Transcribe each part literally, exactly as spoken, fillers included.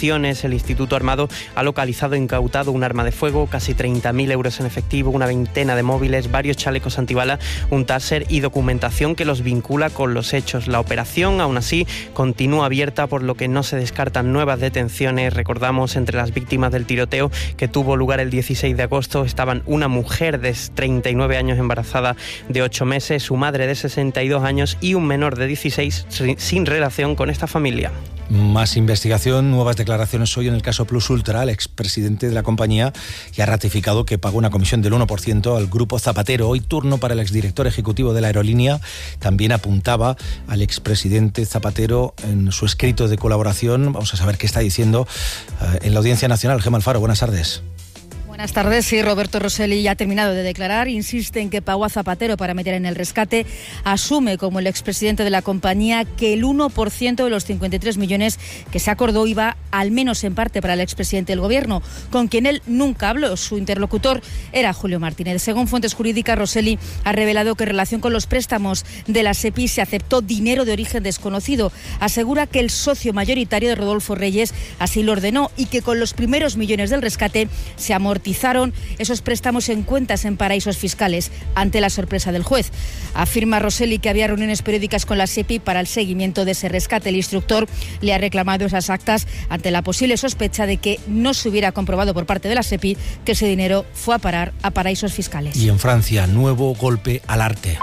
detenciones. El Instituto Armado ha localizado e incautado un arma de fuego, casi treinta mil euros en efectivo, una veintena de móviles, varios chalecos antibalas, un taser y documentación que los vincula con los hechos. La operación, aún así, continúa abierta, por lo que no se descartan nuevas detenciones. Recordamos, entre las víctimas del tiroteo que tuvo lugar el dieciséis de agosto estaban una mujer de treinta y nueve años embarazada de ocho meses, su madre de sesenta y dos años y un menor de dieciséis sin relación con esta familia. Más investigación, nuevas declaraciones hoy en el caso Plus Ultra. El expresidente de la compañía ya ha ratificado que pagó una comisión del uno por ciento al grupo Zapatero. Hoy turno para el exdirector ejecutivo de la aerolínea. También apuntaba al expresidente Zapatero en su escrito de colaboración. Vamos a saber qué está diciendo eh, en la Audiencia Nacional. Gemma Alfaro, buenas tardes. Buenas tardes. Sí, Roberto Rosselli ya ha terminado de declarar. Insiste en que pagó a Zapatero para meter en el rescate. Asume, como el expresidente de la compañía, que el uno por ciento de los cincuenta y tres millones que se acordó iba, al menos en parte, para el expresidente del Gobierno, con quien él nunca habló. Su interlocutor era Julio Martínez. Según fuentes jurídicas, Rosselli ha revelado que en relación con los préstamos de la SEPI se aceptó dinero de origen desconocido. Asegura que el socio mayoritario de Rodolfo Reyes así lo ordenó y que con los primeros millones del rescate se amortizaron esos préstamos en cuentas en paraísos fiscales, ante la sorpresa del juez. Afirma Rosselli que había reuniones periódicas con la SEPI para el seguimiento de ese rescate. El instructor le ha reclamado esas actas ante la posible sospecha de que no se hubiera comprobado por parte de la SEPI que ese dinero fue a parar a paraísos fiscales. Y en Francia, nuevo golpe al arte.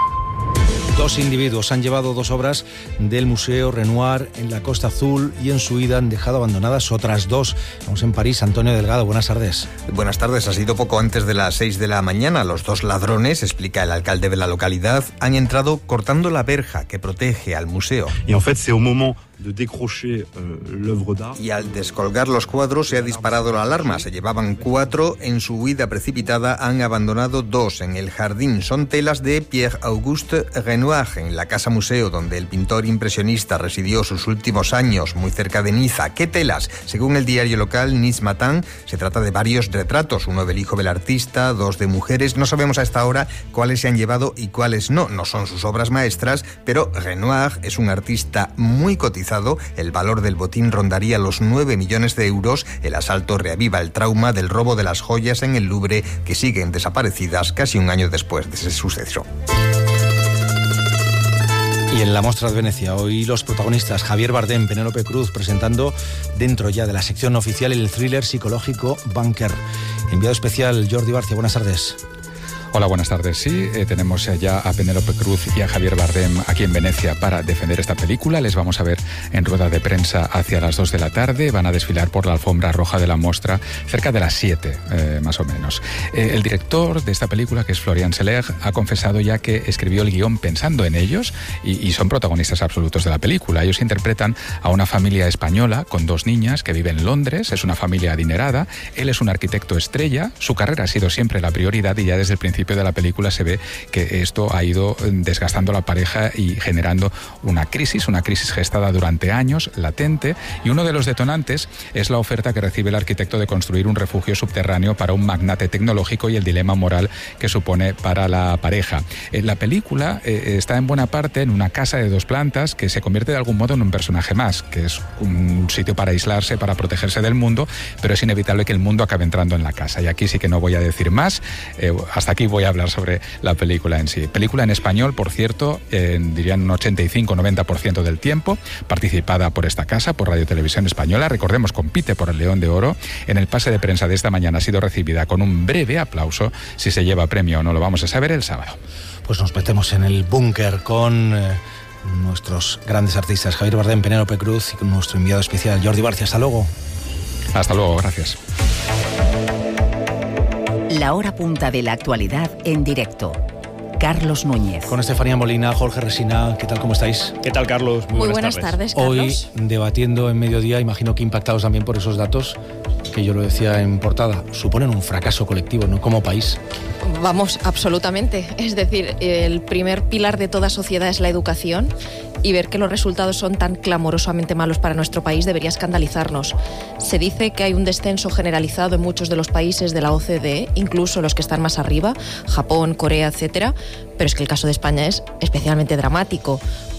Dos individuos han llevado dos obras del Museo Renoir en la Costa Azul y en su ida han dejado abandonadas otras dos. Vamos en París. Antonio Delgado, buenas tardes. Buenas tardes. Ha sido poco antes de las seis de la mañana. Los dos ladrones, explica el alcalde de la localidad, han entrado cortando la verja que protege al museo. Y en fait, c'est au moment de décrocher euh, l'œuvre d'art. Y al descolgar los cuadros se ha disparado la alarma. Se llevaban cuatro. En su huida precipitada han abandonado dos en el jardín. Son telas de Pierre-Auguste Renoir, en la casa museo donde el pintor impresionista residió sus últimos años, muy cerca de Niza. ¿Qué telas? Según el diario local Nice Matin, se trata de varios retratos, uno del hijo del artista, dos de mujeres. No sabemos a esta hora cuáles se han llevado y cuáles no. No son sus obras maestras, pero Renoir es un artista muy cotizado. El valor del botín rondaría los nueve millones de euros. El asalto reaviva el trauma del robo de las joyas en el Louvre, que siguen desaparecidas casi un año después de ese suceso. Y en la Mostra de Venecia, hoy los protagonistas Javier Bardem, Penélope Cruz, presentando dentro ya de la sección oficial el thriller psicológico Bunker. Enviado especial Jordi Barcia, buenas tardes. Hola, buenas tardes. Sí, eh, tenemos ya a Penélope Cruz y a Javier Bardem aquí en Venecia para defender esta película. Les vamos a ver en rueda de prensa hacia las dos de la tarde. Van a desfilar por la alfombra roja de la Mostra cerca de las siete, eh, más o menos. Eh, el director de esta película, que es Florian Seller, ha confesado ya que escribió el guión pensando en ellos y, y son protagonistas absolutos de la película. Ellos interpretan a una familia española con dos niñas que vive en Londres. Es una familia adinerada. Él es un arquitecto estrella. Su carrera ha sido siempre la prioridad y ya desde el principio de la película se ve que esto ha ido desgastando la pareja y generando una crisis, una crisis gestada durante años, latente, y uno de los detonantes es la oferta que recibe el arquitecto de construir un refugio subterráneo para un magnate tecnológico y el dilema moral que supone para la pareja. La película eh, está en buena parte en una casa de dos plantas que se convierte de algún modo en un personaje más, que es un sitio para aislarse, para protegerse del mundo, pero es inevitable que el mundo acabe entrando en la casa. Y aquí sí que no voy a decir más, eh, hasta aquí voy a hablar sobre la película en sí. Película en español, por cierto, eh, dirían un ochenta y cinco a noventa por ciento del tiempo, participada por esta casa, por Radio Televisión Española. Recordemos, compite por el León de Oro. En el pase de prensa de esta mañana ha sido recibida con un breve aplauso. Si se lleva premio o no lo vamos a saber el sábado. Pues nos metemos en el búnker con eh, nuestros grandes artistas, Javier Bardem, Penélope Cruz, y con nuestro enviado especial, Jordi Barcia. Hasta luego. Hasta luego, gracias. La hora punta de la actualidad en directo. Carlos Núñez. Con Estefanía Molina, Jorge Resina, ¿qué tal? ¿Cómo estáis? ¿Qué tal, Carlos? Muy, Muy buenas, buenas tardes. tardes, Hoy Carlos. debatiendo en mediodía, imagino que impactados también por esos datos, que yo lo decía en portada, suponen un fracaso colectivo, ¿no? Como país. Vamos, absolutamente. Es decir, el primer pilar de toda sociedad es la educación, y ver que los resultados son tan clamorosamente malos para nuestro país debería escandalizarnos. Se dice que hay un descenso generalizado en muchos de los países de la O C D E, incluso los que están más arriba, Japón, Corea, etcétera, pero es que el caso de España es especialmente dramático.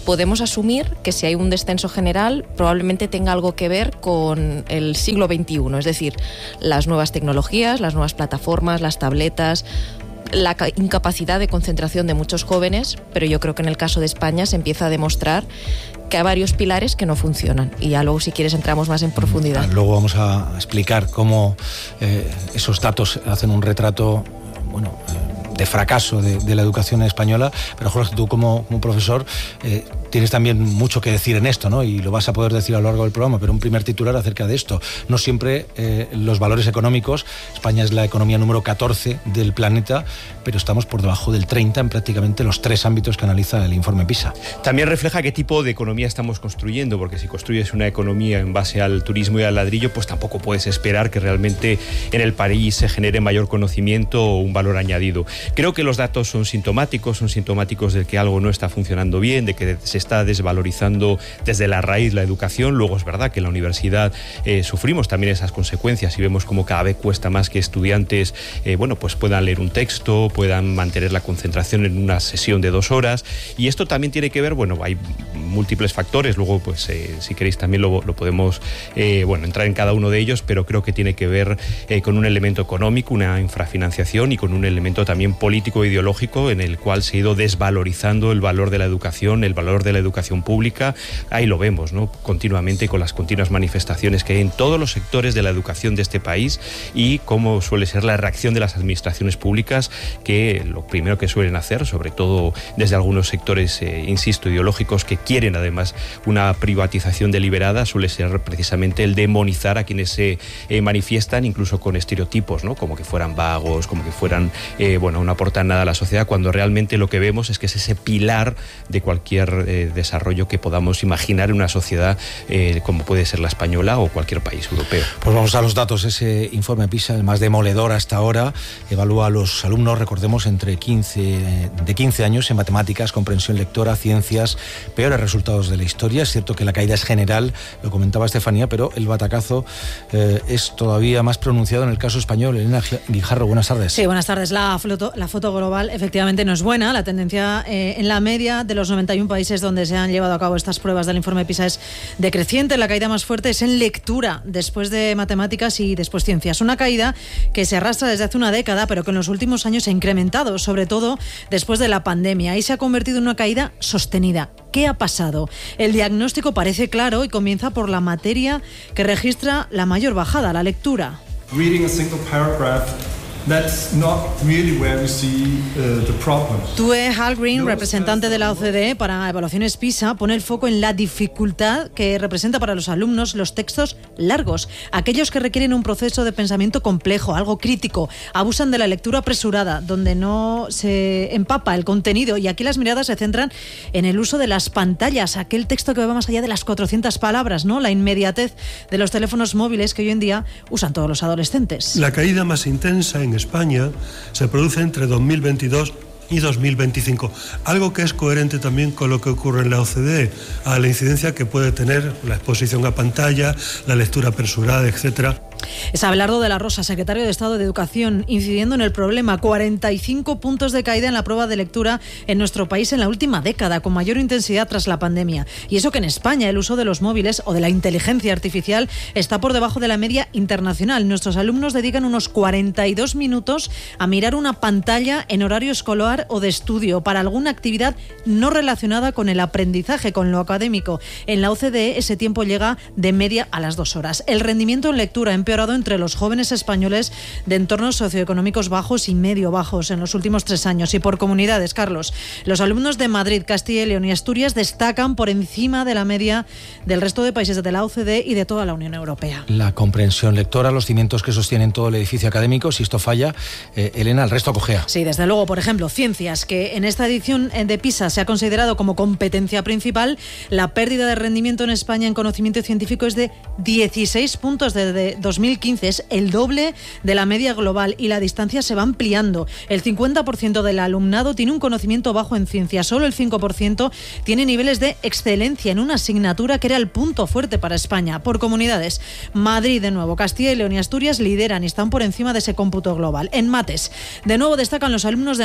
podemos asumir que si hay un descenso general probablemente tenga algo que ver con el siglo veintiuno, es decir, las nuevas tecnologías, las nuevas plataformas, las tabletas, la incapacidad de concentración de muchos jóvenes, pero yo creo que en el caso de España se empieza a demostrar que hay varios pilares que no funcionan, y ya luego, si quieres, entramos más en profundidad. Luego vamos a explicar cómo eh, esos datos hacen un retrato, bueno, eh, de fracaso de, de la educación española, pero Jorge, tú como, como profesor eh, tienes también mucho que decir en esto, ¿no? Y lo vas a poder decir a lo largo del programa, pero un primer titular acerca de esto. No siempre eh, los valores económicos, España es la economía número catorce del planeta, pero estamos por debajo del treinta en prácticamente los tres ámbitos que analiza el informe PISA. También refleja qué tipo de economía estamos construyendo, porque si construyes una economía en base al turismo y al ladrillo, pues tampoco puedes esperar que realmente en el país se genere mayor conocimiento o un valor añadido. Creo que los datos son sintomáticos, son sintomáticos de que algo no está funcionando bien, de que se está desvalorizando desde la raíz la educación. Luego es verdad que en la universidad eh, sufrimos también esas consecuencias y vemos como cada vez cuesta más que estudiantes eh, bueno, pues puedan leer un texto, puedan mantener la concentración en una sesión de dos horas, y esto también tiene que ver, bueno, hay múltiples factores, luego pues eh, si queréis también lo, lo podemos eh, bueno, entrar en cada uno de ellos, pero creo que tiene que ver eh, con un elemento económico, una infrafinanciación, y con un elemento también político e ideológico en el cual se ha ido desvalorizando el valor de la educación, el valor de la educación pública. Ahí lo vemos, ¿no? Continuamente, con las continuas manifestaciones que hay en todos los sectores de la educación de este país, y cómo suele ser la reacción de las administraciones públicas, que lo primero que suelen hacer, sobre todo desde algunos sectores, eh, insisto, ideológicos, que quieren además una privatización deliberada, suele ser precisamente el demonizar a quienes se eh, manifiestan, incluso con estereotipos, ¿no? Como que fueran vagos, como que fueran, eh, bueno, no aportan nada a la sociedad, cuando realmente lo que vemos es que es ese pilar de cualquier eh, desarrollo que podamos imaginar en una sociedad eh, como puede ser la española o cualquier país europeo. Pues vamos a los datos. Ese informe PISA, el más demoledor hasta ahora, evalúa a los alumnos, recordemos, entre quince, de quince años en matemáticas, comprensión lectora, ciencias, peores resultados de la historia. Es cierto que la caída es general, lo comentaba Estefanía, pero el batacazo eh, es todavía más pronunciado en el caso español. Elena Guijarro, buenas tardes. Sí, buenas tardes. La foto, la foto global efectivamente no es buena. La tendencia eh, en la media de los noventa y uno países donde se han llevado a cabo estas pruebas del informe PISA es decreciente. La caída más fuerte es en lectura, después de matemáticas y después ciencias. Una caída que se arrastra desde hace una década, pero que en los últimos años se ha incrementado, sobre todo después de la pandemia. Ahí se ha convertido en una caída sostenida. ¿Qué ha pasado? El diagnóstico parece claro y comienza por la materia que registra la mayor bajada, la lectura. Reading a single paragraph. That's not really where we see uh, the problem. Tue Hallgren, representante de la O C D E para evaluaciones PISA, pone el foco en la dificultad que representa para los alumnos los textos largos, aquellos que requieren un proceso de pensamiento complejo, algo crítico, abusan de la lectura apresurada, donde no se empapa el contenido, y aquí las miradas se centran en el uso de las pantallas, aquel texto que va más allá de las cuatrocientas palabras, ¿no? La inmediatez de los teléfonos móviles que hoy en día usan todos los adolescentes. La caída más intensa en España se produce entre dos mil veintidós y dos mil veinticinco, algo que es coherente también con lo que ocurre en la O C D E, a la incidencia que puede tener la exposición a pantalla, la lectura apresurada, etcétera. Es Abelardo de la Rosa, secretario de Estado de Educación, incidiendo en el problema. cuarenta y cinco puntos de caída en la prueba de lectura en nuestro país en la última década, con mayor intensidad tras la pandemia. Y eso que en España el uso de los móviles o de la inteligencia artificial está por debajo de la media internacional. Nuestros alumnos dedican unos cuarenta y dos minutos a mirar una pantalla en horario escolar o de estudio para alguna actividad no relacionada con el aprendizaje, con lo académico. En la O C D E ese tiempo llega de media a las dos horas. El rendimiento en lectura empeorado entre los jóvenes españoles de entornos socioeconómicos bajos y medio bajos en los últimos tres años. Y por comunidades, Carlos, los alumnos de Madrid, Castilla y León y Asturias destacan por encima de la media del resto de países de la O C D E y de toda la Unión Europea. La comprensión lectora, los cimientos que sostienen todo el edificio académico, si esto falla, eh, Elena, el resto cojea. Sí, desde luego. Por ejemplo, ciencias, que en esta edición de PISA se ha considerado como competencia principal, la pérdida de rendimiento en España en conocimiento científico es de dieciséis puntos desde dos mil quince, es el doble de la media global, y la distancia se va ampliando. El cincuenta por ciento del alumnado tiene un conocimiento bajo en ciencias, solo el cinco por ciento tiene niveles de excelencia en una asignatura que era el punto fuerte para España. Por comunidades, Madrid de nuevo, Castilla y León y Asturias lideran y están por encima de ese cómputo global. En mates, de nuevo destacan los alumnos de Madrid y Castilla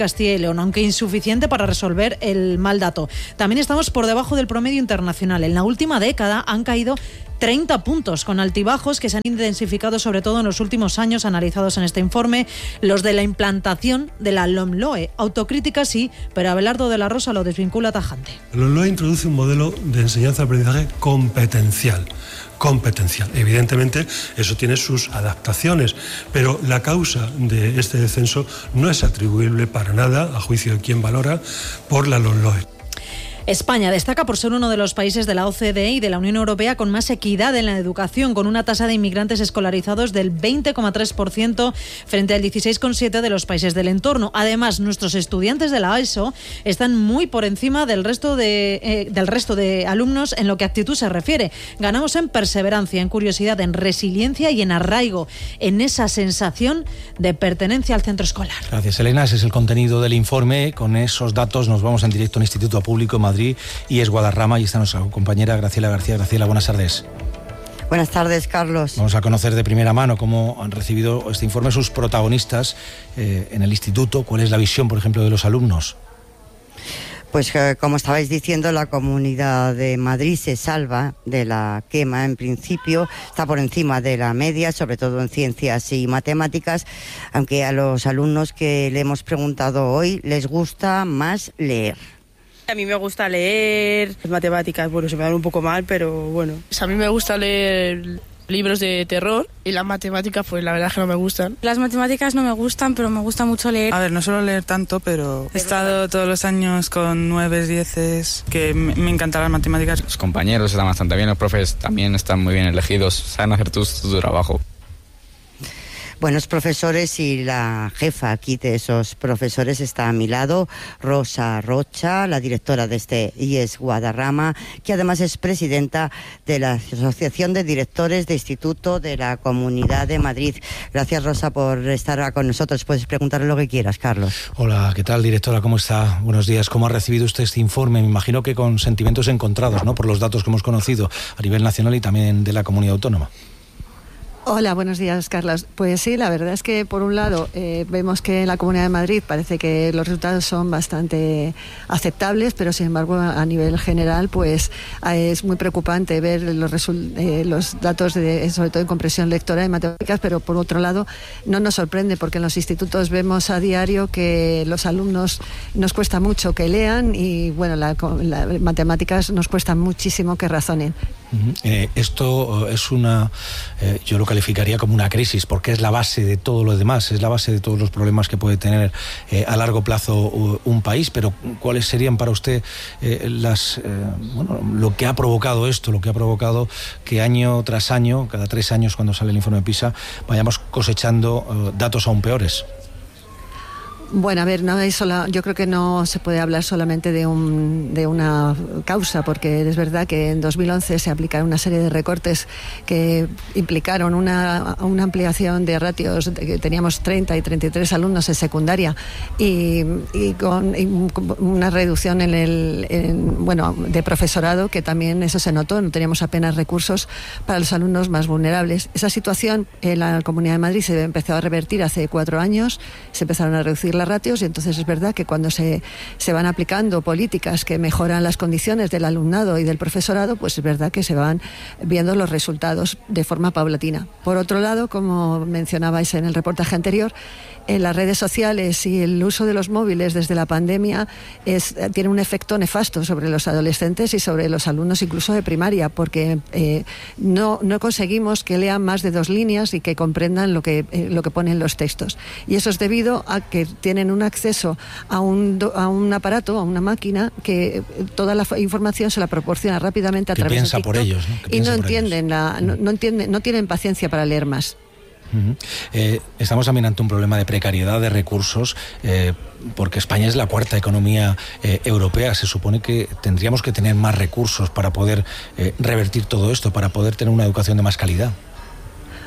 Castilla y León, aunque insuficiente para resolver el mal dato. También estamos por debajo del promedio internacional. En la última década han caído treinta puntos, con altibajos que se han intensificado sobre todo en los últimos años analizados en este informe, los de la implantación de la LOMLOE. Autocrítica sí, pero Abelardo de la Rosa lo desvincula tajante. La LOMLOE introduce un modelo de enseñanza-aprendizaje competencial. competencial. Evidentemente, eso tiene sus adaptaciones, pero la causa de este descenso no es atribuible para nada, a juicio de quien valora, por la LOMLOE. España destaca por ser uno de los países de la O C D E y de la Unión Europea con más equidad en la educación, con una tasa de inmigrantes escolarizados del veinte coma tres por ciento frente al dieciséis coma siete por ciento de los países del entorno. Además, nuestros estudiantes de la ESO están muy por encima del resto de, eh, del resto de alumnos en lo que a actitud se refiere. Ganamos en perseverancia, en curiosidad, en resiliencia y en arraigo, en esa sensación de pertenencia al centro escolar. Gracias, Elena. Ese es el contenido del informe. Con esos datos nos vamos en directo al Instituto Público Madrid y es Guadarrama, y está nuestra compañera Graciela García. Graciela, buenas tardes. Buenas tardes, Carlos. Vamos a conocer de primera mano cómo han recibido este informe sus protagonistas eh, en el instituto. ¿Cuál es la visión, por ejemplo, de los alumnos? Pues eh, como estabais diciendo, la Comunidad de Madrid se salva de la quema. En principio está por encima de la media, sobre todo en ciencias y matemáticas, aunque a los alumnos que le hemos preguntado hoy les gusta más leer. A mí me gusta leer, las matemáticas, bueno, se me dan un poco mal, pero bueno. A mí me gusta leer libros de terror y las matemáticas, pues la verdad es que no me gustan. Las matemáticas no me gustan, pero me gusta mucho leer. A ver, no suelo leer tanto, pero he estado todos los años con nueves, dieces, que me, me encantan las matemáticas. Los compañeros están bastante bien, los profes también están muy bien elegidos, saben hacer tu, tu trabajo. Buenos profesores, y la jefa aquí de esos profesores está a mi lado, Rosa Rocha, la directora de este I E S Guadarrama, que además es presidenta de la Asociación de Directores de Instituto de la Comunidad de Madrid. Gracias, Rosa, por estar con nosotros. Puedes preguntarle lo que quieras, Carlos. Hola, ¿qué tal, directora? ¿Cómo está? Buenos días. ¿Cómo ha recibido usted este informe? Me imagino que con sentimientos encontrados, ¿no?, por los datos que hemos conocido a nivel nacional y también de la comunidad autónoma. Hola, buenos días, Carlos. Pues sí, la verdad es que por un lado eh, vemos que en la Comunidad de Madrid parece que los resultados son bastante aceptables, pero sin embargo a nivel general pues es muy preocupante ver los, resul- eh, los datos de, sobre todo en comprensión lectora y matemáticas, pero por otro lado no nos sorprende porque en los institutos vemos a diario que los alumnos nos cuesta mucho que lean y bueno, las la, matemáticas nos cuesta muchísimo que razonen. Uh-huh. Eh, esto es una, eh, yo lo calificaría como una crisis, porque es la base de todo lo demás, es la base de todos los problemas que puede tener eh, a largo plazo uh, un país. Pero ¿cuáles serían para usted eh, las, eh, bueno, lo que ha provocado esto, lo que ha provocado que año tras año, cada tres años cuando sale el informe PISA, vayamos cosechando uh, datos aún peores? Bueno, a ver, no hay sola, yo creo que no se puede hablar solamente de, un, de una causa, porque es verdad que en dos mil once se aplicaron una serie de recortes que implicaron una, una ampliación de ratios, que teníamos treinta y treinta y tres alumnos en secundaria y, y con y una reducción en el en, bueno, de profesorado, que también eso se notó, no teníamos apenas recursos para los alumnos más vulnerables. Esa situación en la Comunidad de Madrid se empezó a revertir hace cuatro años, se empezaron a reducir las ratios y entonces es verdad que cuando se, se van aplicando políticas que mejoran las condiciones del alumnado y del profesorado, pues es verdad que se van viendo los resultados de forma paulatina. Por otro lado, como mencionabais en el reportaje anterior, en las redes sociales y el uso de los móviles desde la pandemia es, tiene un efecto nefasto sobre los adolescentes y sobre los alumnos incluso de primaria, porque eh, no, no conseguimos que lean más de dos líneas y que comprendan lo que, eh, lo que ponen los textos. Y eso es debido a que tienen un acceso a un, a un aparato, a una máquina, que toda la información se la proporciona rápidamente a que través de TikTok, por ellos, ¿no? y no entienden, la, no, no entienden, no tienen paciencia para leer más. Uh-huh. Eh, estamos también ante un problema de precariedad de recursos, eh, porque España es la cuarta economía eh, europea. Se supone que tendríamos que tener más recursos para poder eh, revertir todo esto, para poder tener una educación de más calidad.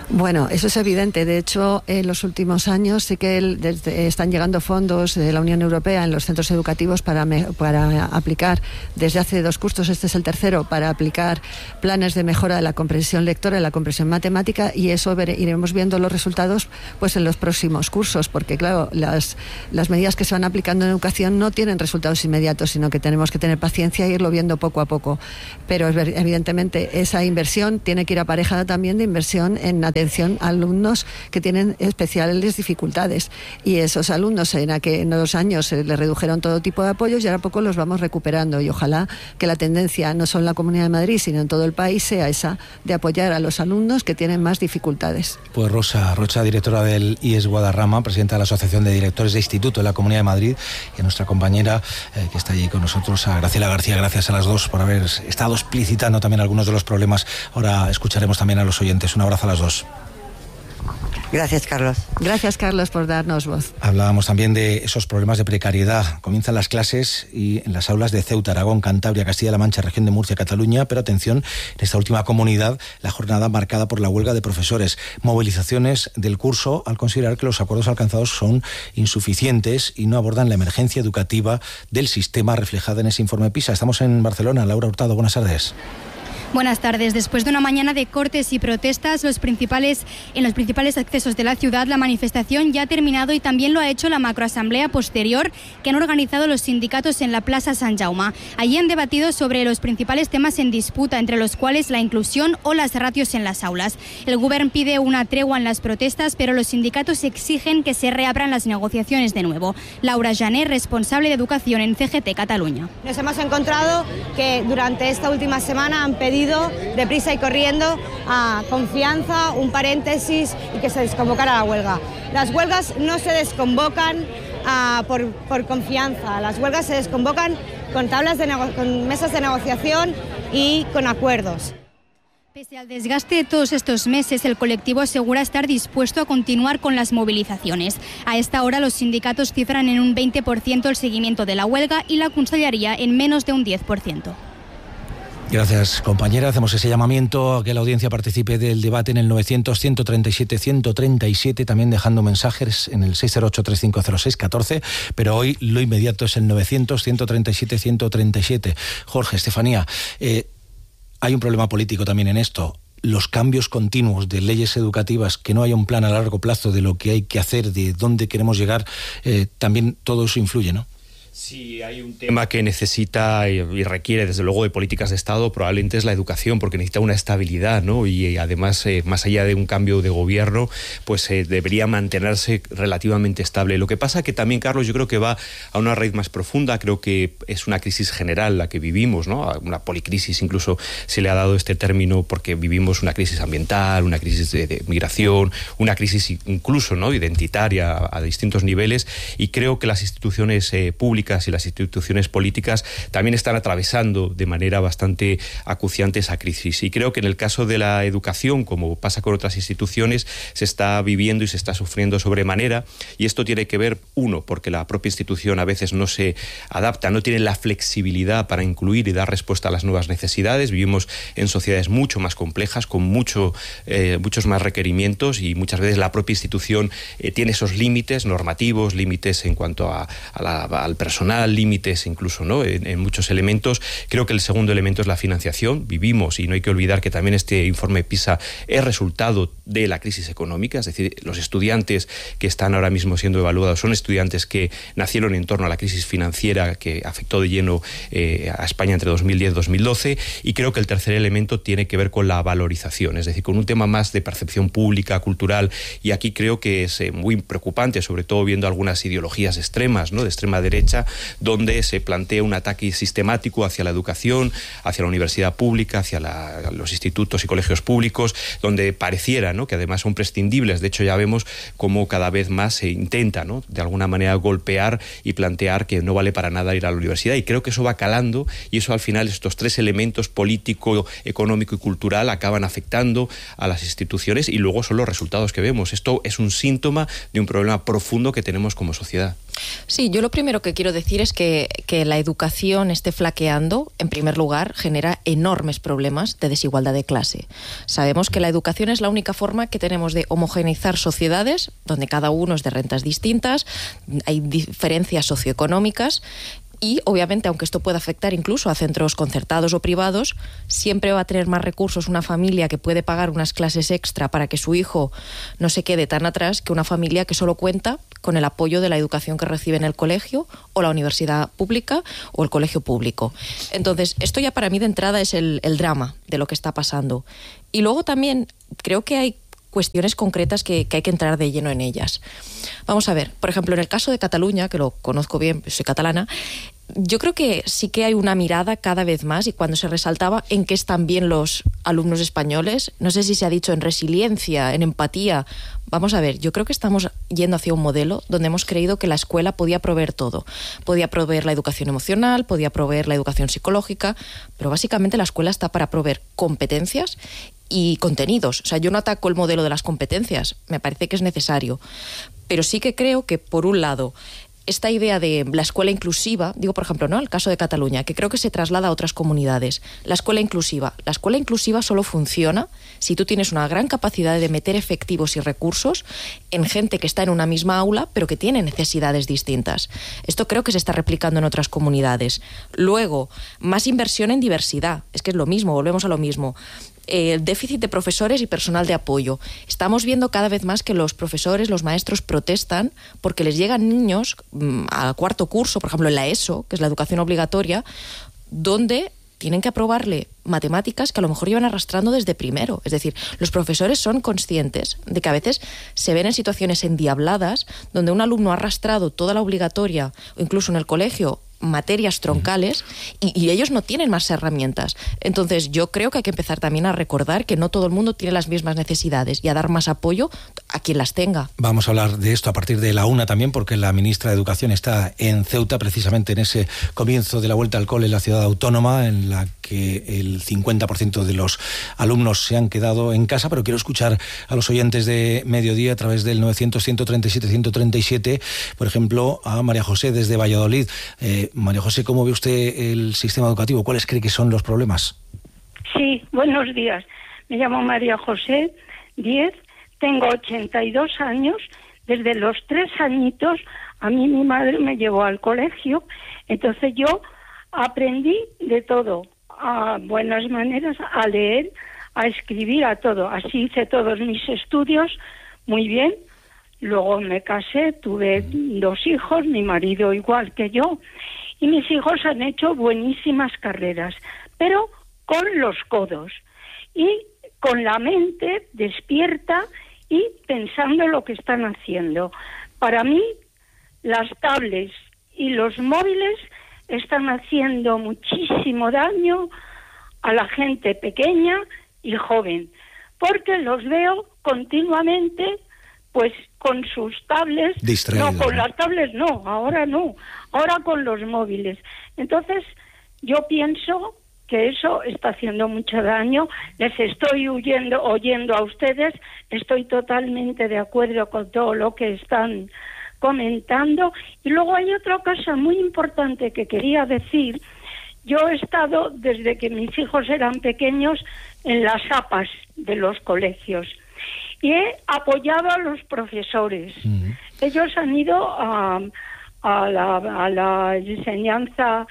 Bueno, eso es evidente. De hecho, en los últimos años sí que el, desde, están llegando fondos de la Unión Europea en los centros educativos para, me, para aplicar, desde hace dos cursos, este es el tercero, para aplicar planes de mejora de la comprensión lectora y la comprensión matemática, y eso ver, iremos viendo los resultados pues en los próximos cursos, porque claro, las, las medidas que se van aplicando en educación no tienen resultados inmediatos, sino que tenemos que tener paciencia e irlo viendo poco a poco. Pero evidentemente esa inversión tiene que ir aparejada también de inversión en atención a alumnos que tienen especiales dificultades, y esos alumnos en aquellos años se les redujeron todo tipo de apoyos y ahora a poco los vamos recuperando, y ojalá que la tendencia no solo en la Comunidad de Madrid sino en todo el país sea esa de apoyar a los alumnos que tienen más dificultades. Pues Rosa Rocha, directora del I E S Guadarrama, presidenta de la Asociación de Directores de Instituto de la Comunidad de Madrid, y a nuestra compañera eh, que está allí con nosotros, a Graciela García. Gracias a las dos por haber estado explicitando también algunos de los problemas. Ahora escucharemos también a los oyentes. Un abrazo a las dos. Gracias, Carlos. Gracias, Carlos, por darnos voz. Hablábamos también de esos problemas de precariedad. Comienzan las clases y en las aulas de Ceuta, Aragón, Cantabria, Castilla-La Mancha, región de Murcia, Cataluña, pero atención, en esta última comunidad, la jornada marcada por la huelga de profesores. Movilizaciones del curso al considerar que los acuerdos alcanzados son insuficientes y no abordan la emergencia educativa del sistema reflejada en ese informe PISA. Estamos en Barcelona. Laura Hurtado, buenas tardes. Buenas tardes. Después de una mañana de cortes y protestas los principales, en los principales accesos de la ciudad, la manifestación ya ha terminado, y también lo ha hecho la macroasamblea posterior que han organizado los sindicatos en la Plaza Sant Jaume. Allí han debatido sobre los principales temas en disputa, entre los cuales la inclusión o las ratios en las aulas. El Govern pide una tregua en las protestas, pero los sindicatos exigen que se reabran las negociaciones de nuevo. Laura Jané, responsable de educación en C G T Cataluña. Nos hemos encontrado que durante esta última semana han pedido deprisa y corriendo a confianza, un paréntesis y que se desconvocara la huelga. Las huelgas no se desconvocan uh, por, por confianza, las huelgas se desconvocan con tablas de nego- con mesas de negociación y con acuerdos. Pese al desgaste de todos estos meses, el colectivo asegura estar dispuesto a continuar con las movilizaciones. A esta hora los sindicatos cifran en un veinte por ciento el seguimiento de la huelga y la Consellería en menos de un diez por ciento. Gracias, compañera. Hacemos ese llamamiento a que la audiencia participe del debate en el novecientos, ciento treinta y siete, ciento treinta y siete, también dejando mensajes en el seis cero ocho, tres cinco cero seis, uno cuatro, pero hoy lo inmediato es el novecientos, ciento treinta y siete, ciento treinta y siete. Jorge, Estefanía, eh, hay un problema político también en esto. Los cambios continuos de leyes educativas, que no haya un plan a largo plazo de lo que hay que hacer, de dónde queremos llegar, eh, también todo eso influye, ¿no? Sí, hay un tema que necesita y requiere desde luego de políticas de Estado, probablemente es la educación, porque necesita una estabilidad, ¿no? Y además, eh, más allá de un cambio de gobierno, pues eh, debería mantenerse relativamente estable. Lo que pasa que también, Carlos, yo creo que va a una raíz más profunda. Creo que es una crisis general la que vivimos, ¿no? Una policrisis, incluso se le ha dado este término, porque vivimos una crisis ambiental, una crisis de, de migración, una crisis incluso, ¿no?, identitaria a, a distintos niveles, y creo que las instituciones eh, públicas y las instituciones políticas también están atravesando de manera bastante acuciante esa crisis. Y creo que en el caso de la educación, como pasa con otras instituciones, se está viviendo y se está sufriendo sobremanera, y esto tiene que ver, uno, porque la propia institución a veces no se adapta, no tiene la flexibilidad para incluir y dar respuesta a las nuevas necesidades. Vivimos en sociedades mucho más complejas, con mucho, eh, muchos más requerimientos, y muchas veces la propia institución eh, tiene esos límites normativos, límites en cuanto a, a la, al personal, límites incluso, ¿no?, en, en muchos elementos. Creo que el segundo elemento es la financiación. Vivimos, y no hay que olvidar que también este informe PISA es resultado de la crisis económica, es decir, los estudiantes que están ahora mismo siendo evaluados son estudiantes que nacieron en torno a la crisis financiera que afectó de lleno eh, a España entre dos mil diez y dos mil doce, y creo que el tercer elemento tiene que ver con la valorización, es decir, con un tema más de percepción pública, cultural, y aquí creo que es eh, muy preocupante, sobre todo viendo algunas ideologías extremas, ¿no?, de extrema derecha, donde se plantea un ataque sistemático hacia la educación, hacia la universidad pública, hacia la, los institutos y colegios públicos, donde pareciera, ¿no?, que además son prescindibles. De hecho, ya vemos cómo cada vez más se intenta, ¿no?, de alguna manera golpear y plantear que no vale para nada ir a la universidad, y creo que eso va calando, y eso al final, estos tres elementos, político, económico y cultural, acaban afectando a las instituciones, y luego son los resultados que vemos. Esto es un síntoma de un problema profundo que tenemos como sociedad. Sí, yo lo primero que quiero quiero decir es que, que la educación esté flaqueando, en primer lugar, genera enormes problemas de desigualdad de clase. Sabemos que la educación es la única forma que tenemos de homogeneizar sociedades, donde cada uno es de rentas distintas, hay diferencias socioeconómicas. Y, obviamente, aunque esto pueda afectar incluso a centros concertados o privados, siempre va a tener más recursos una familia que puede pagar unas clases extra para que su hijo no se quede tan atrás que una familia que solo cuenta con el apoyo de la educación que recibe en el colegio o la universidad pública o el colegio público. Entonces, esto ya para mí de entrada es el, el drama de lo que está pasando. Y luego también creo que hay cuestiones concretas que, que hay que entrar de lleno en ellas. Vamos a ver, por ejemplo, en el caso de Cataluña, que lo conozco bien, soy catalana, yo creo que sí que hay una mirada cada vez más, y cuando se resaltaba en qué están bien los alumnos españoles, no sé si se ha dicho en resiliencia, en empatía. Vamos a ver, yo creo que estamos yendo hacia un modelo donde hemos creído que la escuela podía proveer todo. Podía proveer la educación emocional, podía proveer la educación psicológica, pero básicamente la escuela está para proveer competencias y contenidos. O sea, yo no ataco el modelo de las competencias, me parece que es necesario. Pero sí que creo que, por un lado, esta idea de la escuela inclusiva, digo, por ejemplo, ¿no?, el caso de Cataluña, que creo que se traslada a otras comunidades. La escuela inclusiva. La escuela inclusiva solo funciona si tú tienes una gran capacidad de meter efectivos y recursos en gente que está en una misma aula, pero que tiene necesidades distintas. Esto creo que se está replicando en otras comunidades. Luego, más inversión en diversidad. Es que es lo mismo, volvemos a lo mismo. El déficit de profesores y personal de apoyo. Estamos viendo cada vez más que los profesores, los maestros protestan porque les llegan niños mmm, al cuarto curso, por ejemplo en la ESO, que es la educación obligatoria, donde tienen que aprobarle matemáticas que a lo mejor llevan arrastrando desde primero. Es decir, los profesores son conscientes de que a veces se ven en situaciones endiabladas donde un alumno ha arrastrado toda la obligatoria, o incluso en el colegio, materias troncales, y, y ellos no tienen más herramientas. Entonces yo creo que hay que empezar también a recordar que no todo el mundo tiene las mismas necesidades y a dar más apoyo a quien las tenga. Vamos a hablar de esto a partir de la una también, porque la ministra de Educación está en Ceuta, precisamente en ese comienzo de la vuelta al cole en la ciudad autónoma, en la que el cincuenta por ciento de los alumnos se han quedado en casa. Pero quiero escuchar a los oyentes de Mediodía a través del novecientos, ciento treinta y siete, ciento treinta y siete, por ejemplo, a María José desde Valladolid. Eh, María José, ¿cómo ve usted el sistema educativo? ¿Cuáles cree que son los problemas? Sí, buenos días. Me llamo María José Díez, tengo ochenta y dos años. Desde los tres añitos a mí mi madre me llevó al colegio, entonces yo aprendí de todo, a buenas maneras, a leer, a escribir, a todo. Así hice todos mis estudios muy bien. Luego me casé, tuve dos hijos, mi marido igual que yo, y mis hijos han hecho buenísimas carreras, pero con los codos y con la mente despierta y pensando lo que están haciendo. Para mí, las tablets y los móviles están haciendo muchísimo daño a la gente pequeña y joven, porque los veo continuamente pues con sus tablets, distraído, no, con ¿no? las tablets no, ahora no, ahora con los móviles. Entonces, yo pienso que eso está haciendo mucho daño. Les estoy huyendo, oyendo a ustedes, estoy totalmente de acuerdo con todo lo que están comentando. Y luego hay otra cosa muy importante que quería decir. Yo he estado, desde que mis hijos eran pequeños, en las A P As de los colegios. Y he apoyado a los profesores. Uh-huh. Ellos han ido a, a, la, a la enseñanza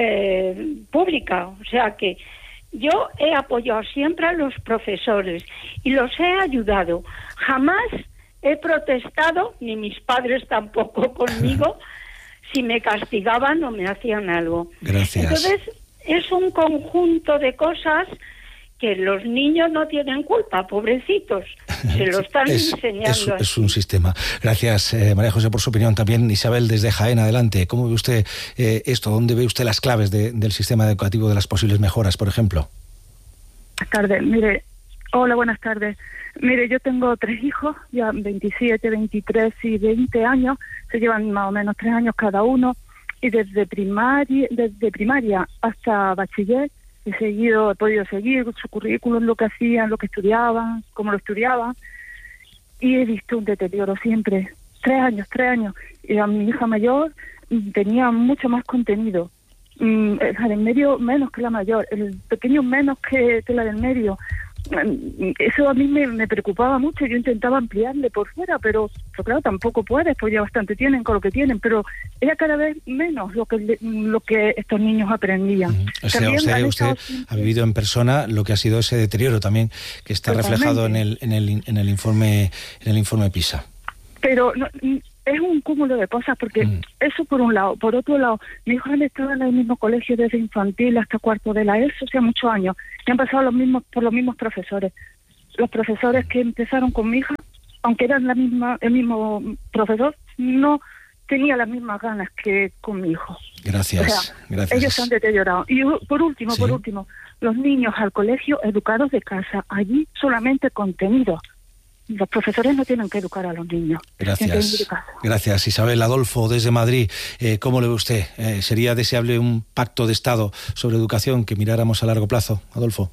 eh, pública. O sea que yo he apoyado siempre a los profesores y los he ayudado. Jamás he protestado, ni mis padres tampoco conmigo, si me castigaban o me hacían algo. Gracias. Entonces, es un conjunto de cosas que los niños no tienen culpa, pobrecitos, se lo están es, enseñando. Es, es un sistema. Gracias, eh, María José, por su opinión. También Isabel, desde Jaén, adelante. ¿Cómo ve usted eh, esto? ¿Dónde ve usted las claves de, del sistema educativo, de las posibles mejoras, por ejemplo? Buenas tardes. Mire, hola, buenas tardes. Mire, yo tengo tres hijos, ya veintisiete, veintitrés y veinte años, se llevan más o menos tres años cada uno, y desde primaria, desde primaria hasta bachiller, he seguido, he podido seguir su currículum, lo que hacían, lo que estudiaban, cómo lo estudiaban, y he visto un deterioro siempre, tres años, tres años. Y a mi hija mayor tenía mucho más contenido. Mm, la del medio menos que la mayor, el pequeño menos que, que la del medio. Eso a mí me, me preocupaba mucho. Yo intentaba ampliarle por fuera, pero, pero claro, tampoco puedes, pues ya bastante tienen con lo que tienen, pero era cada vez menos lo que lo que estos niños aprendían. O sea, o sea, usted estado... ha vivido en persona lo que ha sido ese deterioro también que está Totalmente. reflejado en el en el en el informe en el informe PISA. Pero no, es un cúmulo de cosas, porque mm. eso por un lado. Por otro lado, mi hijo han estado en el mismo colegio desde infantil hasta cuarto de la ESO, o sea, muchos años, y han pasado los mismos por los mismos profesores. Los profesores que empezaron con mi hija, aunque eran la misma el mismo profesor, no tenía las mismas ganas que con mi hijo. Gracias, o sea, gracias. Ellos se han deteriorado. Y por último, ¿Sí? por último, los niños al colegio educados de casa, allí solamente contenido. Los profesores no tienen que educar a los niños. Gracias. Gracias, Isabel. Adolfo, desde Madrid, eh, ¿cómo le ve usted? Eh, ¿Sería deseable un pacto de Estado sobre educación que miráramos a largo plazo? Adolfo.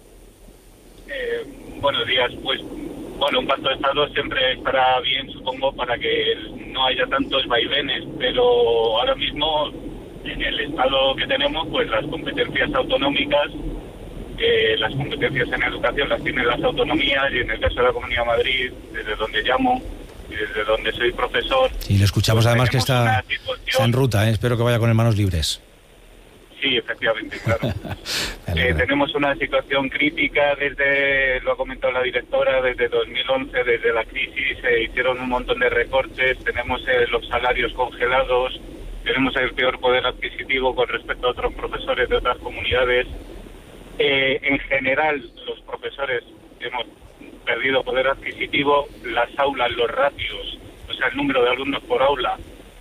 Eh, buenos días. Pues, bueno, un pacto de Estado siempre estará bien, supongo, para que no haya tantos vaivenes, pero ahora mismo, en el Estado que tenemos, pues las competencias autonómicas, Eh, las competencias en educación las tienen las autonomías, y en el caso de la Comunidad de Madrid, desde donde llamo, desde donde soy profesor... Y le escuchamos pues además que está, está en ruta, ¿eh? Espero que vaya con las manos libres. Sí, efectivamente, claro. eh, tenemos una situación crítica desde, lo ha comentado la directora, desde dos mil once, desde la crisis se hicieron un montón de recortes, tenemos eh, los salarios congelados, tenemos el peor poder adquisitivo con respecto a otros profesores de otras comunidades. Eh, en general, los profesores hemos perdido poder adquisitivo, las aulas, los ratios, o sea, el número de alumnos por aula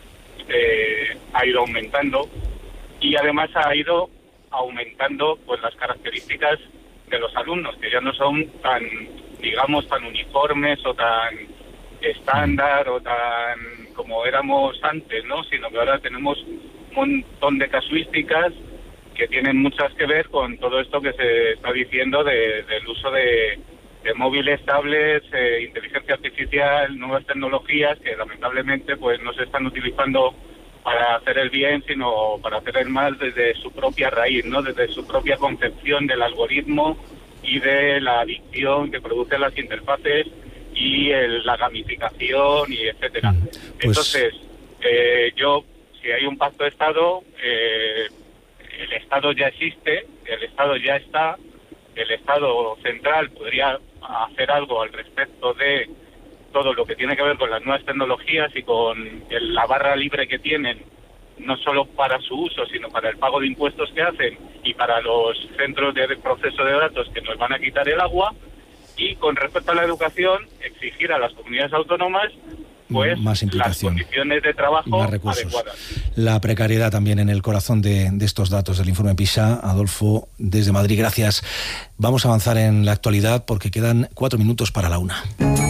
eh, ha ido aumentando, y además ha ido aumentando pues las características de los alumnos, que ya no son tan, digamos, tan uniformes o tan estándar o tan como éramos antes, ¿no? Sino que ahora tenemos un montón de casuísticas que tienen muchas que ver con todo esto que se está diciendo de, del uso de, de móviles, tablets, eh, inteligencia artificial, nuevas tecnologías que lamentablemente pues no se están utilizando para hacer el bien, sino para hacer el mal desde su propia raíz, ¿no? Desde su propia concepción del algoritmo y de la adicción que producen las interfaces y el, la gamificación y etcétera. Pues... Entonces, eh, yo, si hay un pacto de Estado, eh, el Estado ya existe, el Estado ya está, el Estado central podría hacer algo al respecto de todo lo que tiene que ver con las nuevas tecnologías y con el, la barra libre que tienen, no solo para su uso, sino para el pago de impuestos que hacen y para los centros de proceso de datos que nos van a quitar el agua. Y con respecto a la educación, exigir a las comunidades autónomas pues más implicación, las condiciones de trabajo más recursos, adecuadas. La precariedad también en el corazón de, de estos datos del informe PISA. Adolfo, desde Madrid, gracias. Vamos a avanzar en la actualidad porque quedan cuatro minutos para la una.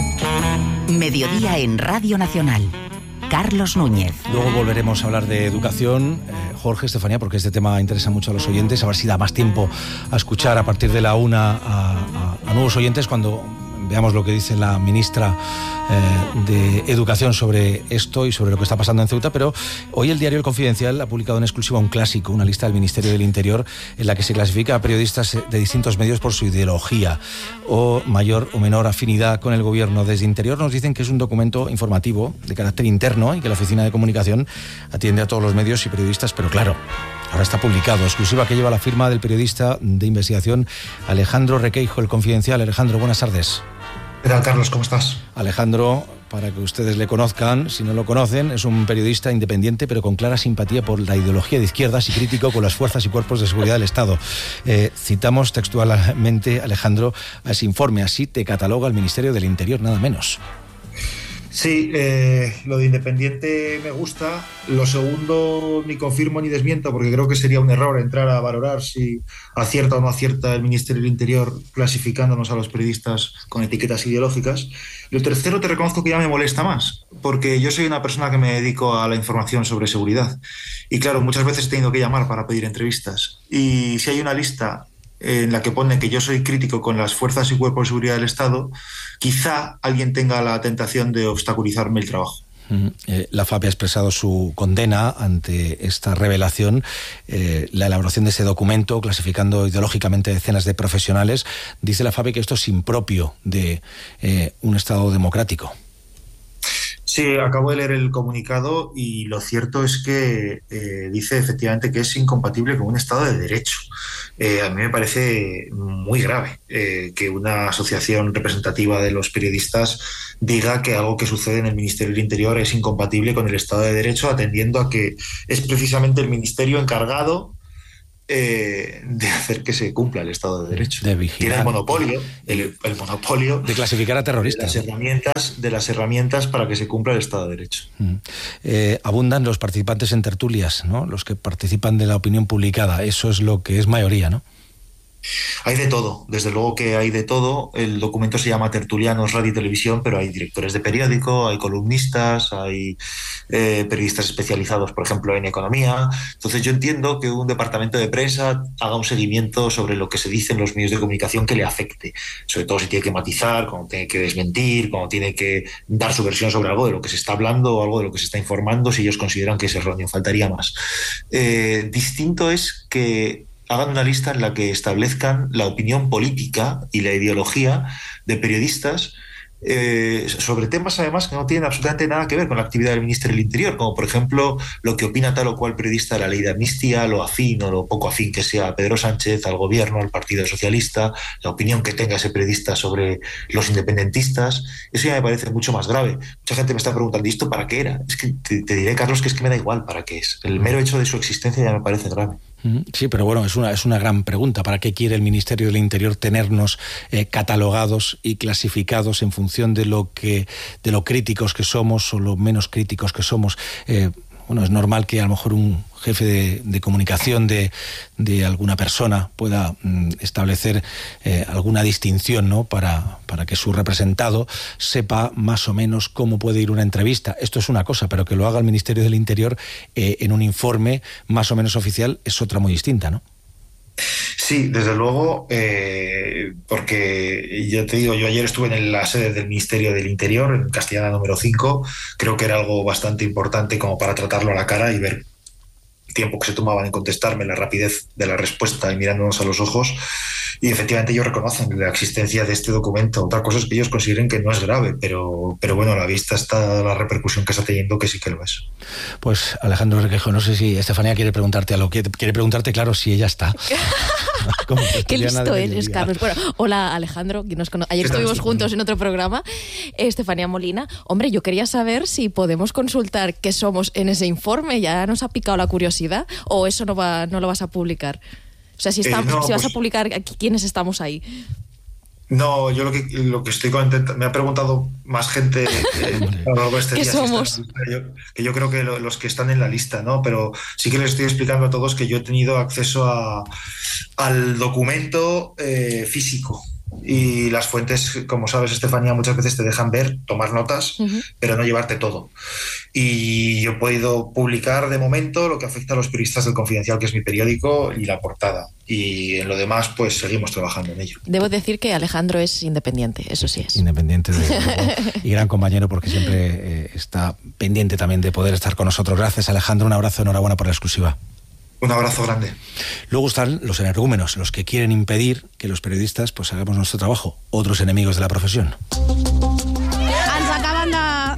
Mediodía en Radio Nacional. Carlos Núñez. Luego volveremos a hablar de educación, eh, Jorge, Estefanía, porque este tema interesa mucho a los oyentes, a ver si da más tiempo a escuchar a partir de la una a, a, a nuevos oyentes cuando veamos lo que dice la ministra eh, de Educación sobre esto y sobre lo que está pasando en Ceuta. Pero hoy el diario El Confidencial ha publicado en exclusiva un clásico, una lista del Ministerio del Interior en la que se clasifica a periodistas de distintos medios por su ideología o mayor o menor afinidad con el gobierno. Desde Interior nos dicen que es un documento informativo de carácter interno y que la Oficina de Comunicación atiende a todos los medios y periodistas, pero claro, ahora está publicado. Exclusiva que lleva la firma del periodista de investigación Alejandro Requeijo, El Confidencial. Alejandro, buenas tardes. ¿Qué tal, Carlos? ¿Cómo estás? Alejandro, para que ustedes le conozcan, si no lo conocen, es un periodista independiente pero con clara simpatía por la ideología de izquierdas y crítico con las fuerzas y cuerpos de seguridad del Estado. Eh, citamos textualmente, Alejandro, a ese informe. Así te cataloga el Ministerio del Interior, nada menos. Sí, eh, lo de independiente me gusta. Lo segundo ni confirmo ni desmiento, porque creo que sería un error entrar a valorar si acierta o no acierta el Ministerio del Interior clasificándonos a los periodistas con etiquetas ideológicas. Y lo tercero te reconozco que ya me molesta más, porque yo soy una persona que me dedico a la información sobre seguridad. Y claro, muchas veces he tenido que llamar para pedir entrevistas. Y si hay una lista en la que pone que yo soy crítico con las fuerzas y cuerpos de seguridad del Estado, quizá alguien tenga la tentación de obstaculizarme el trabajo. Eh, la F A P ha expresado su condena ante esta revelación, eh, la elaboración de ese documento clasificando ideológicamente decenas de profesionales. Dice la F A P que esto es impropio de eh, un Estado democrático. Sí, acabo de leer el comunicado y lo cierto es que eh, dice efectivamente que es incompatible con un Estado de Derecho. Eh, a mí me parece muy grave eh, que una asociación representativa de los periodistas diga que algo que sucede en el Ministerio del Interior es incompatible con el Estado de Derecho, atendiendo a que es precisamente el Ministerio encargado Eh, de hacer que se cumpla el Estado de Derecho. De vigilar. Tiene el monopolio, el, el monopolio de clasificar a terroristas. De las herramientas, de las herramientas para que se cumpla el Estado de Derecho. Mm. Eh, abundan los participantes en tertulias, ¿no? Los que participan de la opinión publicada. Eso es lo que es mayoría, ¿no? Hay de todo, desde luego que hay de todo. El documento se llama Tertulianos Radio y Televisión, pero hay directores de periódico, hay columnistas, hay eh, periodistas especializados, por ejemplo, en economía. Entonces yo entiendo que un departamento de prensa haga un seguimiento sobre lo que se dice en los medios de comunicación que le afecte, sobre todo si tiene que matizar, cuando tiene que desmentir, cuando tiene que dar su versión sobre algo de lo que se está hablando o algo de lo que se está informando, si ellos consideran que es erróneo, faltaría más. Eh, distinto es que hagan una lista en la que establezcan la opinión política y la ideología de periodistas eh, sobre temas además que no tienen absolutamente nada que ver con la actividad del Ministerio del Interior, como por ejemplo lo que opina tal o cual periodista de la ley de amnistía, lo afín o lo poco afín que sea a Pedro Sánchez, al gobierno, al Partido Socialista, la opinión que tenga ese periodista sobre los independentistas. Eso ya me parece mucho más grave. Mucha gente me está preguntando, ¿y esto para qué era? Es que te, te diré, Carlos, que es que me da igual para qué es. El mero hecho de su existencia ya me parece grave. Sí, pero bueno, es una, es una gran pregunta. ¿Para qué quiere el Ministerio del Interior tenernos eh, catalogados y clasificados en función de lo que, de lo críticos que somos o lo menos críticos que somos? Eh, bueno, es normal que a lo mejor un jefe de, de comunicación de, de alguna persona pueda mm, establecer eh, alguna distinción, ¿no? Para, para que su representado sepa más o menos cómo puede ir una entrevista. Esto es una cosa, pero que lo haga el Ministerio del Interior eh, en un informe más o menos oficial es otra muy distinta, ¿no? Sí, desde luego, eh, porque yo te digo, yo ayer estuve en la sede del Ministerio del Interior, en Castellana número cinco, creo que era algo bastante importante como para tratarlo a la cara y ver el tiempo que se tomaban en contestarme, la rapidez de la respuesta y mirándonos a los ojos. Y efectivamente ellos reconocen la existencia de este documento. Otra cosa es que ellos consideren que no es grave, pero, pero bueno, a la vista está la repercusión que está teniendo, que sí que lo es. Pues Alejandro Requejo, no sé si Estefanía quiere preguntarte algo. Quiere preguntarte, claro, si ella está. Qué listo eres, Carlos. Bueno, hola Alejandro, que nos cono- ayer estuvimos juntos en otro programa. Estefanía Molina. Hombre, yo quería saber si podemos consultar qué somos en ese informe. Ya nos ha picado la curiosidad, o eso no va, no lo vas a publicar. O sea, si, estamos, eh, no, si vas pues, a publicar quiénes estamos ahí. No, yo lo que, lo que estoy contento, me ha preguntado más gente eh, a lo largo de este ¿Qué día somos? Si están, yo, que yo creo que lo, los que están en la lista, ¿no? Pero sí que les estoy explicando a todos que yo he tenido acceso a, al documento eh, físico. Y las fuentes, como sabes, Estefanía, muchas veces te dejan ver, tomar notas, uh-huh. pero no llevarte todo. Y yo he podido publicar de momento lo que afecta a los periodistas del Confidencial, que es mi periódico, y la portada. Y en lo demás, pues seguimos trabajando en ello. Debo decir que Alejandro es independiente, eso sí es. Independiente de, y gran compañero, porque siempre eh, está pendiente también de poder estar con nosotros. Gracias, Alejandro. Un abrazo, enhorabuena por la exclusiva. Un abrazo grande. Luego están los energúmenos, los que quieren impedir que los periodistas pues hagamos nuestro trabajo, otros enemigos de la profesión. Ens acaben de... Ah!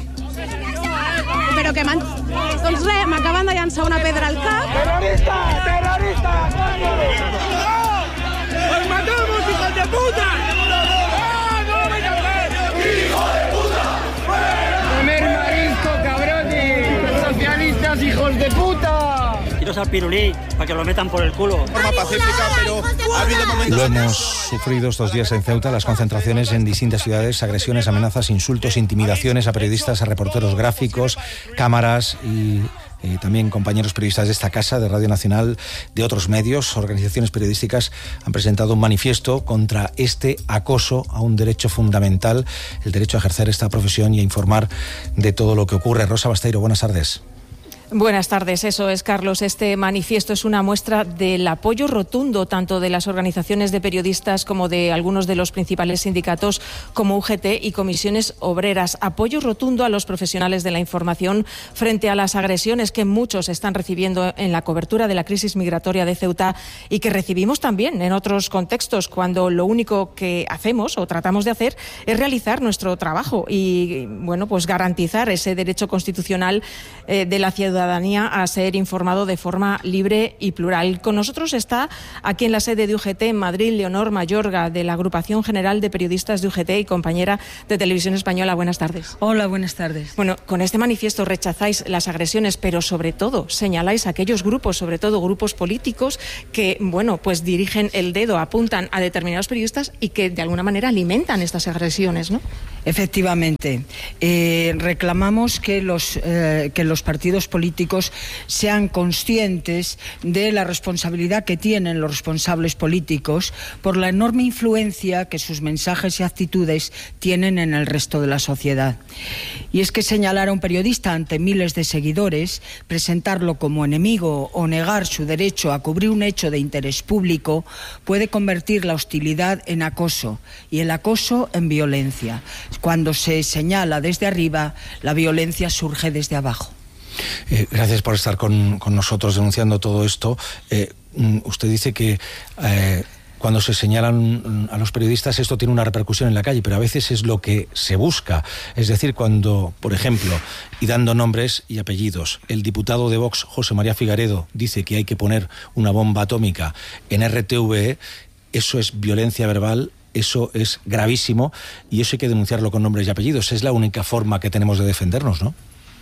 Però que m'han... Doncs res, m'acaben de llançar una pedra al cap. ¡Terrorista! ¡Terrorista! ¡Os matamos, hijos de puta! ¡Ah, no me llaméis! ¡Hijo de puta! ¡Comer marisco, cabrones! ¡Socialistas, hijos de puta! Tiros al pirulí, para que lo metan por el culo. Forma pacífica, pero ha habido momentos... Lo hemos sufrido estos días en Ceuta, las concentraciones en distintas ciudades, agresiones, amenazas, insultos, intimidaciones a periodistas, a reporteros gráficos, cámaras y... Eh, también compañeros periodistas de esta casa, de Radio Nacional, de otros medios, organizaciones periodísticas, han presentado un manifiesto contra este acoso a un derecho fundamental, el derecho a ejercer esta profesión y a informar de todo lo que ocurre. Rosa Basteiro, buenas tardes. Buenas tardes, eso es, Carlos. Este manifiesto es una muestra del apoyo rotundo tanto de las organizaciones de periodistas como de algunos de los principales sindicatos como U G T y comisiones obreras. Apoyo rotundo a los profesionales de la información frente a las agresiones que muchos están recibiendo en la cobertura de la crisis migratoria de Ceuta y que recibimos también en otros contextos cuando lo único que hacemos o tratamos de hacer es realizar nuestro trabajo y, bueno, pues garantizar ese derecho constitucional eh, de la ciudadanía ciudadanía a ser informado de forma libre y plural. Con nosotros está aquí en la sede de U G T en Madrid Leonor Mayorga, de la Agrupación General de Periodistas de U G T y compañera de Televisión Española. Buenas tardes. Hola, buenas tardes. Bueno, con este manifiesto rechazáis las agresiones, pero sobre todo señaláis a aquellos grupos, sobre todo grupos políticos, que, bueno, pues dirigen el dedo, apuntan a determinados periodistas y que de alguna manera alimentan estas agresiones, ¿no? Efectivamente. Eh, reclamamos que los, eh, que los partidos políticos sean conscientes de la responsabilidad que tienen los responsables políticos por la enorme influencia que sus mensajes y actitudes tienen en el resto de la sociedad. Y es que señalar a un periodista ante miles de seguidores, presentarlo como enemigo o negar su derecho a cubrir un hecho de interés público puede convertir la hostilidad en acoso y el acoso en violencia. Cuando se señala desde arriba, la violencia surge desde abajo. Eh, gracias por estar con, con nosotros denunciando todo esto. Eh, usted dice que eh, cuando se señalan a los periodistas esto tiene una repercusión en la calle, pero a veces es lo que se busca. Es decir, cuando, por ejemplo, y dando nombres y apellidos, el diputado de Vox, José María Figaredo, dice que hay que poner una bomba atómica en R T V E, eso es violencia verbal. Eso es gravísimo y eso hay que denunciarlo con nombres y apellidos. Es la única forma que tenemos de defendernos, ¿no?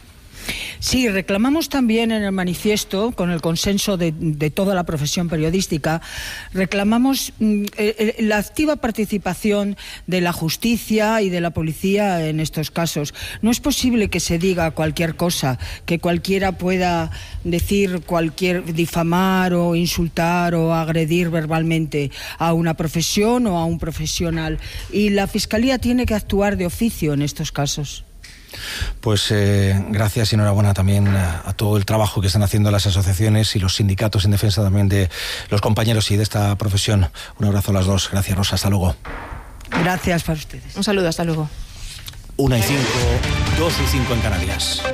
Sí, reclamamos también en el manifiesto, con el consenso de, de toda la profesión periodística, reclamamos mm, eh, la activa participación de la justicia y de la policía en estos casos. No es posible que se diga cualquier cosa, que cualquiera pueda decir cualquier, difamar o insultar o agredir verbalmente a una profesión o a un profesional. Y la Fiscalía tiene que actuar de oficio en estos casos. Pues eh, gracias y enhorabuena también a, a todo el trabajo que están haciendo las asociaciones y los sindicatos en defensa también de los compañeros y de esta profesión. Un abrazo a las dos. Gracias, Rosa. Hasta luego. Gracias para ustedes. Un saludo. Hasta luego. Una y cinco, dos y cinco en Canarias.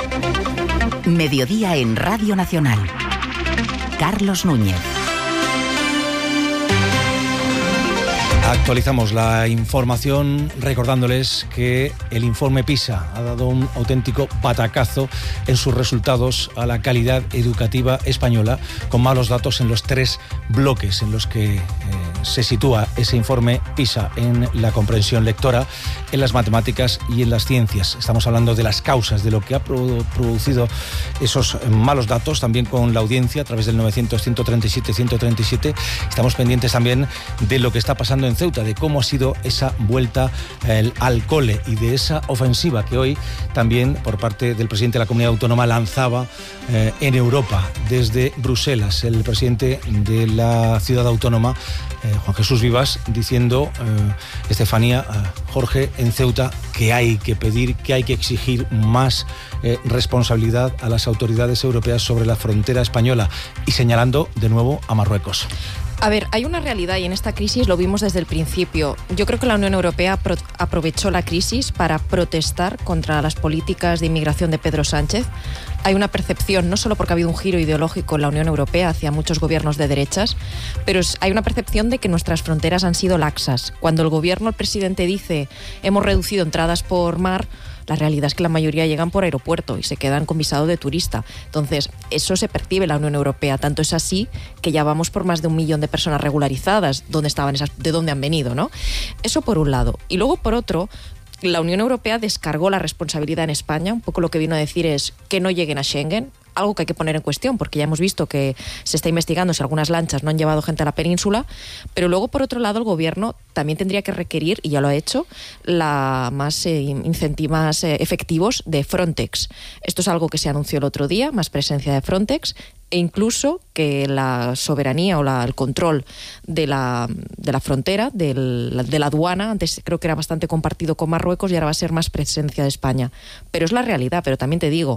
Mediodía en Radio Nacional. Carlos Núñez. Actualizamos la información recordándoles que el informe PISA ha dado un auténtico batacazo en sus resultados a la calidad educativa española, con malos datos en los tres bloques en los que eh, se sitúa ese informe PISA: en la comprensión lectora, en las matemáticas y en las ciencias. Estamos hablando de las causas de lo que ha producido esos malos datos, también con la audiencia a través del novecientos, ciento treinta y siete, ciento treinta y siete. Estamos pendientes también de lo que está pasando en Ceuta, de cómo ha sido esa vuelta el, al cole y de esa ofensiva que hoy también por parte del presidente de la comunidad autónoma lanzaba eh, en Europa desde Bruselas, el presidente de la ciudad autónoma, eh, Juan Jesús Vivas, diciendo, eh, Estefanía, eh, Jorge, en Ceuta, que hay que pedir, que hay que exigir más eh, responsabilidad a las autoridades europeas sobre la frontera española, y señalando de nuevo a Marruecos. A ver, hay una realidad y en esta crisis lo vimos desde el principio. Yo creo que la Unión Europea pro- aprovechó la crisis para protestar contra las políticas de inmigración de Pedro Sánchez. Hay una percepción, no solo porque ha habido un giro ideológico en la Unión Europea hacia muchos gobiernos de derechas, pero es, hay una percepción de que nuestras fronteras han sido laxas. Cuando el gobierno, el presidente dice, hemos reducido entradas por mar, la realidad es que la mayoría llegan por aeropuerto y se quedan con visado de turista. Entonces, eso se percibe en la Unión Europea. Tanto es así que ya vamos por más de un millón de personas regularizadas. ¿Dónde estaban esas? ¿De dónde han venido? ¿No? Eso por un lado. Y luego, por otro, la Unión Europea descargó la responsabilidad en España. Un poco lo que vino a decir es que no lleguen a Schengen. Algo que hay que poner en cuestión, porque ya hemos visto que se está investigando si algunas lanchas no han llevado gente a la península, pero luego, por otro lado, el gobierno también tendría que requerir, y ya lo ha hecho, la más eh, incentivos eh, efectivos de Frontex. Esto es algo que se anunció el otro día, más presencia de Frontex, e incluso que la soberanía o la, el control de la, de la frontera, del, de la aduana, antes creo que era bastante compartido con Marruecos y ahora va a ser más presencia de España. Pero es la realidad, pero también te digo,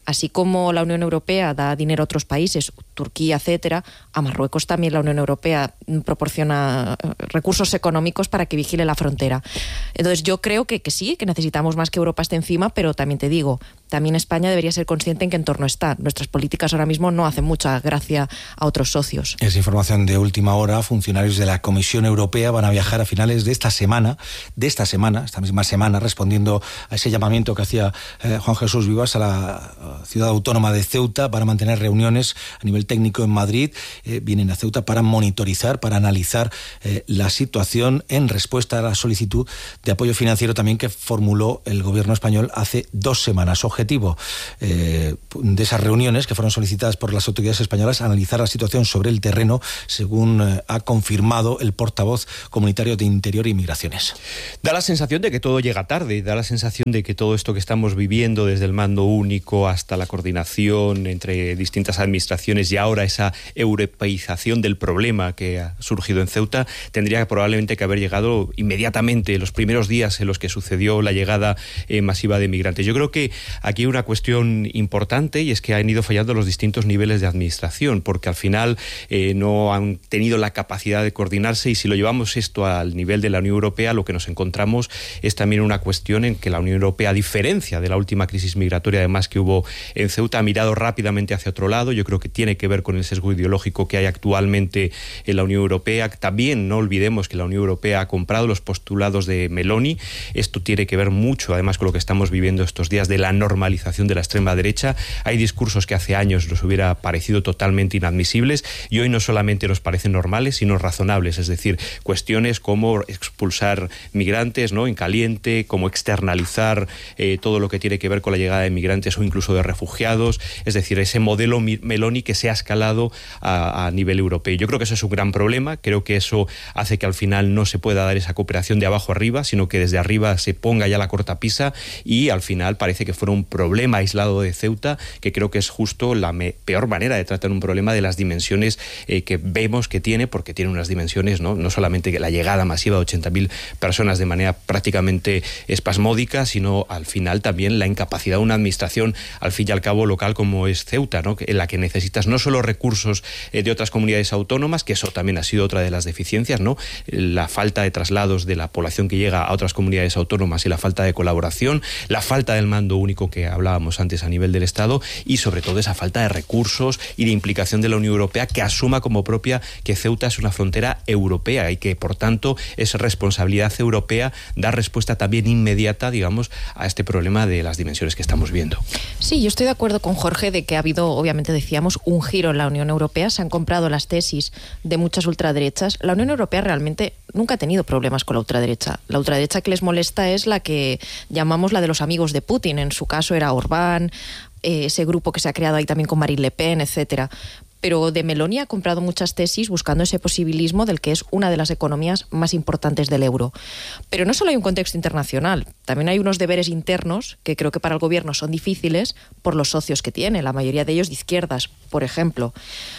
Así como la Unión Europea da dinero a otros países, Turquía, etcétera, a Marruecos también la Unión Europea proporciona recursos económicos para que vigile la frontera. Entonces yo creo que, que sí, que necesitamos más que Europa esté encima, pero también te digo, también España debería ser consciente en qué entorno está. Nuestras políticas ahora mismo no hacen mucha gracia a otros socios. Es información de última hora. Funcionarios de la Comisión Europea van a viajar a finales de esta semana, de esta semana, esta misma semana, respondiendo a ese llamamiento que hacía eh, Juan Jesús Vivas a la ciudad autónoma de Ceuta para mantener reuniones a nivel técnico en Madrid. Eh, vienen a Ceuta para monitorizar, para analizar eh, la situación en respuesta a la solicitud de apoyo financiero también que formuló el gobierno español hace dos semanas. Objetivo eh, de esas reuniones que fueron solicitadas por las autoridades españolas, analizar la situación sobre el terreno, según eh, ha confirmado el portavoz comunitario de Interior y Migraciones. Da la sensación de que todo llega tarde, da la sensación de que todo esto que estamos viviendo, desde el mando único hasta la coordinación entre distintas administraciones y ahora esa europeización del problema que ha surgido en Ceuta, tendría probablemente que haber llegado inmediatamente, los primeros días en los que sucedió la llegada eh, masiva de migrantes. Yo creo que aquí hay una cuestión importante, y es que han ido fallando los distintos niveles de administración, porque al final eh, no han tenido la capacidad de coordinarse, y si lo llevamos esto al nivel de la Unión Europea, lo que nos encontramos es también una cuestión en que la Unión Europea, a diferencia de la última crisis migratoria además que hubo en Ceuta, ha mirado rápidamente hacia otro lado. Yo creo que tiene que ver con el sesgo ideológico que hay actualmente en la Unión Europea. También no olvidemos que la Unión Europea ha comprado los postulados de Meloni. Esto tiene que ver mucho además con lo que estamos viviendo estos días de la normalización de la extrema derecha. Hay discursos que hace años nos hubiera parecido totalmente inadmisibles y hoy no solamente nos parecen normales, sino razonables. Es decir, cuestiones como expulsar migrantes, ¿no?, en caliente, como externalizar eh, todo lo que tiene que ver con la llegada de migrantes o incluso de refugiados. Es decir, ese modelo Meloni que se ha escalado a, a nivel europeo. Yo creo que eso es un gran problema. Creo que eso hace que al final no se pueda dar esa cooperación de abajo arriba, sino que desde arriba se ponga ya la cortapisa, y al final parece que fuera un problema aislado de Ceuta, que creo que es justo la me- peor manera de tratar un problema de las dimensiones eh, que vemos que tiene, porque tiene unas dimensiones, ¿no? No solamente la llegada masiva de ochenta mil personas de manera prácticamente espasmódica, sino al final también la incapacidad de una administración, al fin y al cabo, local como es Ceuta, ¿no?, en la que necesitas no solo recursos eh, de otras comunidades autónomas, que eso también ha sido otra de las deficiencias, ¿no?, la falta de traslados de la población que llega a otras comunidades autónomas y la falta de colaboración, la falta del mando único que hablábamos antes a nivel del Estado, y sobre todo esa falta de recursos y de implicación de la Unión Europea, que asuma como propia que Ceuta es una frontera europea y que por tanto es responsabilidad europea dar respuesta también inmediata, digamos, a este problema de las dimensiones que estamos viendo. Sí, yo estoy de acuerdo con Jorge de que ha habido, obviamente decíamos, un giro en la Unión Europea. Se han comprado las tesis de muchas ultraderechas. La Unión Europea realmente nunca ha tenido problemas con la ultraderecha. La ultraderecha que les molesta es la que llamamos la de los amigos de Putin. En su caso era Orbán, eh, ese grupo que se ha creado ahí también con Marine Le Pen, etcétera. Pero de Meloni ha comprado muchas tesis buscando ese posibilismo del que es una de las economías más importantes del euro. Pero no solo hay un contexto internacional, también hay unos deberes internos que creo que para el gobierno son difíciles por los socios que tiene, la mayoría de ellos de izquierdas, por ejemplo.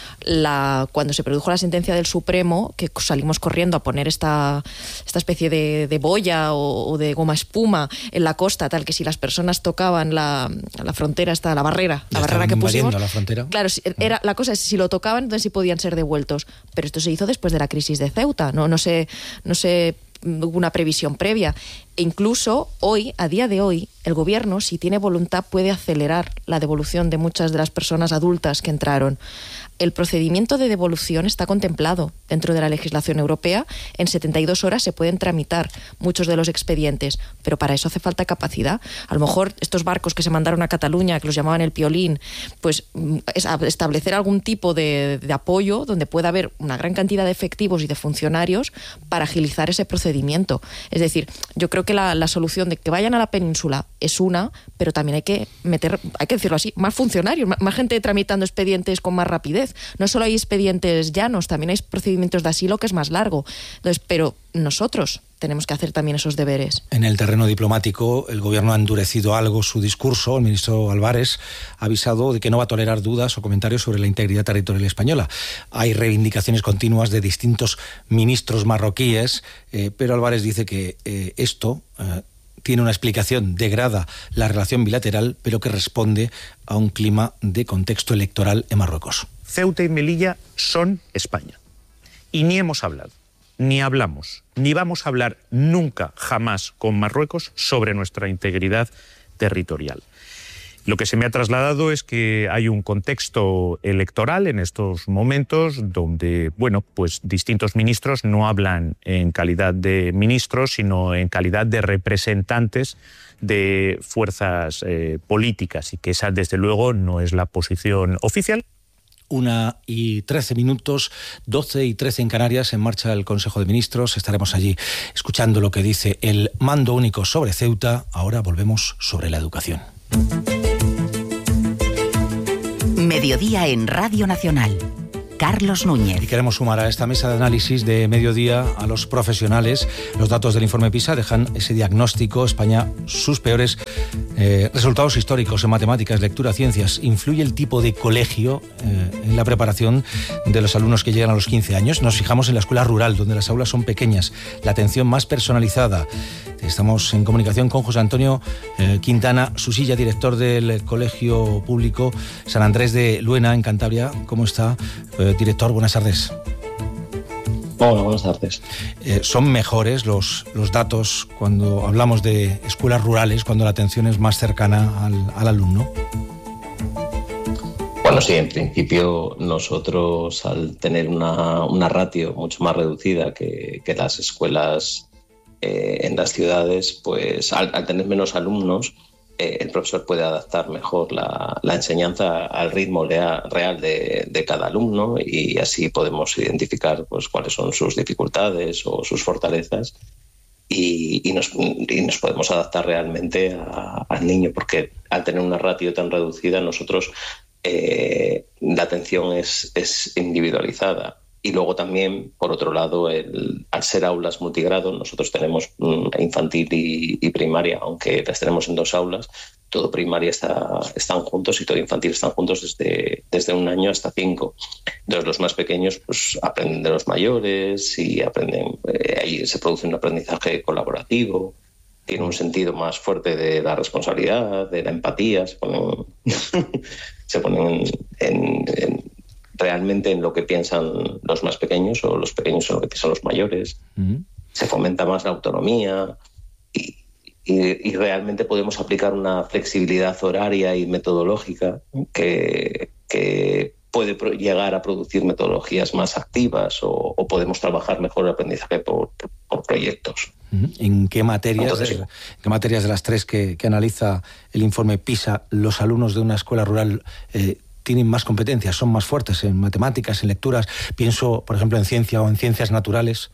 La, cuando se produjo la sentencia del Supremo, que salimos corriendo a poner esta, esta especie de, de boya o, o de goma espuma en la costa, tal que si las personas tocaban la, la frontera, esta, la barrera, la barrera que pusimos, la frontera. Claro, era, la cosa es si lo tocaban, entonces sí podían ser devueltos. Pero esto se hizo después de la crisis de Ceuta, no, no sé, no sé, hubo una previsión previa. E incluso hoy, a día de hoy, el gobierno, si tiene voluntad, puede acelerar la devolución de muchas de las personas adultas que entraron. El procedimiento de devolución está contemplado dentro de la legislación europea. En setenta y dos horas se pueden tramitar muchos de los expedientes, pero para eso hace falta capacidad. A lo mejor estos barcos que se mandaron a Cataluña, que los llamaban el Piolín, pues es establecer algún tipo de, de apoyo donde pueda haber una gran cantidad de efectivos y de funcionarios para agilizar ese procedimiento. Es decir, yo creo que la, la solución de que vayan a la península es una, pero también hay que meter, hay que decirlo así, más funcionarios, más, más gente tramitando expedientes con más rapidez. No solo hay expedientes llanos, también hay procedimientos de asilo que es más largo. Entonces, pero nosotros tenemos que hacer también esos deberes. En el terreno diplomático, el gobierno ha endurecido algo su discurso. El ministro Álvarez ha avisado de que no va a tolerar dudas o comentarios sobre la integridad territorial española. Hay reivindicaciones continuas de distintos ministros marroquíes, eh, pero Álvarez dice que eh, esto... Eh, tiene una explicación, degrada la relación bilateral, pero que responde a un clima de contexto electoral en Marruecos. Ceuta y Melilla son España. Y ni hemos hablado, ni hablamos, ni vamos a hablar nunca, jamás, con Marruecos sobre nuestra integridad territorial. Lo que se me ha trasladado es que hay un contexto electoral en estos momentos donde, bueno, pues distintos ministros no hablan en calidad de ministros, sino en calidad de representantes de fuerzas eh, políticas, y que esa, desde luego, no es la posición oficial. Una y trece minutos, doce y trece en Canarias, en marcha el Consejo de Ministros. Estaremos allí escuchando lo que dice el mando único sobre Ceuta. Ahora volvemos sobre la educación. Mediodía en Radio Nacional. Carlos Núñez. Y queremos sumar a esta mesa de análisis de mediodía a los profesionales. Los datos del informe PISA dejan ese diagnóstico: España, sus peores eh, resultados históricos en matemáticas, lectura, ciencias. ¿Influye el tipo de colegio eh, en la preparación de los alumnos que llegan a los quince años? Nos fijamos en la escuela rural, donde las aulas son pequeñas, la atención más personalizada. Estamos en comunicación con José Antonio eh, Quintana Susilla, director del Colegio Público San Andrés de Luena, en Cantabria. ¿Cómo está, eh, director? Buenas tardes. Hola, buenas tardes. Eh, ¿Son mejores los, los datos cuando hablamos de escuelas rurales, cuando la atención es más cercana al, al alumno? Bueno, sí, en principio nosotros, al tener una, una ratio mucho más reducida que, que las escuelas eh, en las ciudades, pues al, al tener menos alumnos, eh, el profesor puede adaptar mejor la, la enseñanza al ritmo lea, real de, de cada alumno, y así podemos identificar pues cuáles son sus dificultades o sus fortalezas, y, y, nos, y nos podemos adaptar realmente a, al niño, porque al tener una ratio tan reducida nosotros eh, la atención es, es individualizada. Y luego también, por otro lado, el, al ser aulas multigrado, nosotros tenemos um, infantil y, y primaria, aunque las tenemos en dos aulas. Todo primaria está, están juntos y todo infantil están juntos desde, desde un año hasta cinco. Entonces los más pequeños pues aprenden de los mayores y aprenden, eh, ahí se produce un aprendizaje colaborativo, tiene un sentido más fuerte de la responsabilidad, de la empatía, se ponen, se ponen en, en realmente en lo que piensan los más pequeños, o los pequeños en lo que piensan los mayores. Uh-huh. Se fomenta más la autonomía y, y, y realmente podemos aplicar una flexibilidad horaria y metodológica que, que puede pro- llegar a producir metodologías más activas, o, o podemos trabajar mejor el aprendizaje por, por, por proyectos. Uh-huh. ¿En qué materias, Entonces, de, ¿en qué materias de las tres que, que analiza el informe PISA los alumnos de una escuela rural eh, tienen más competencias, son más fuertes en matemáticas, en lecturas? Pienso, por ejemplo, en ciencia o en ciencias naturales.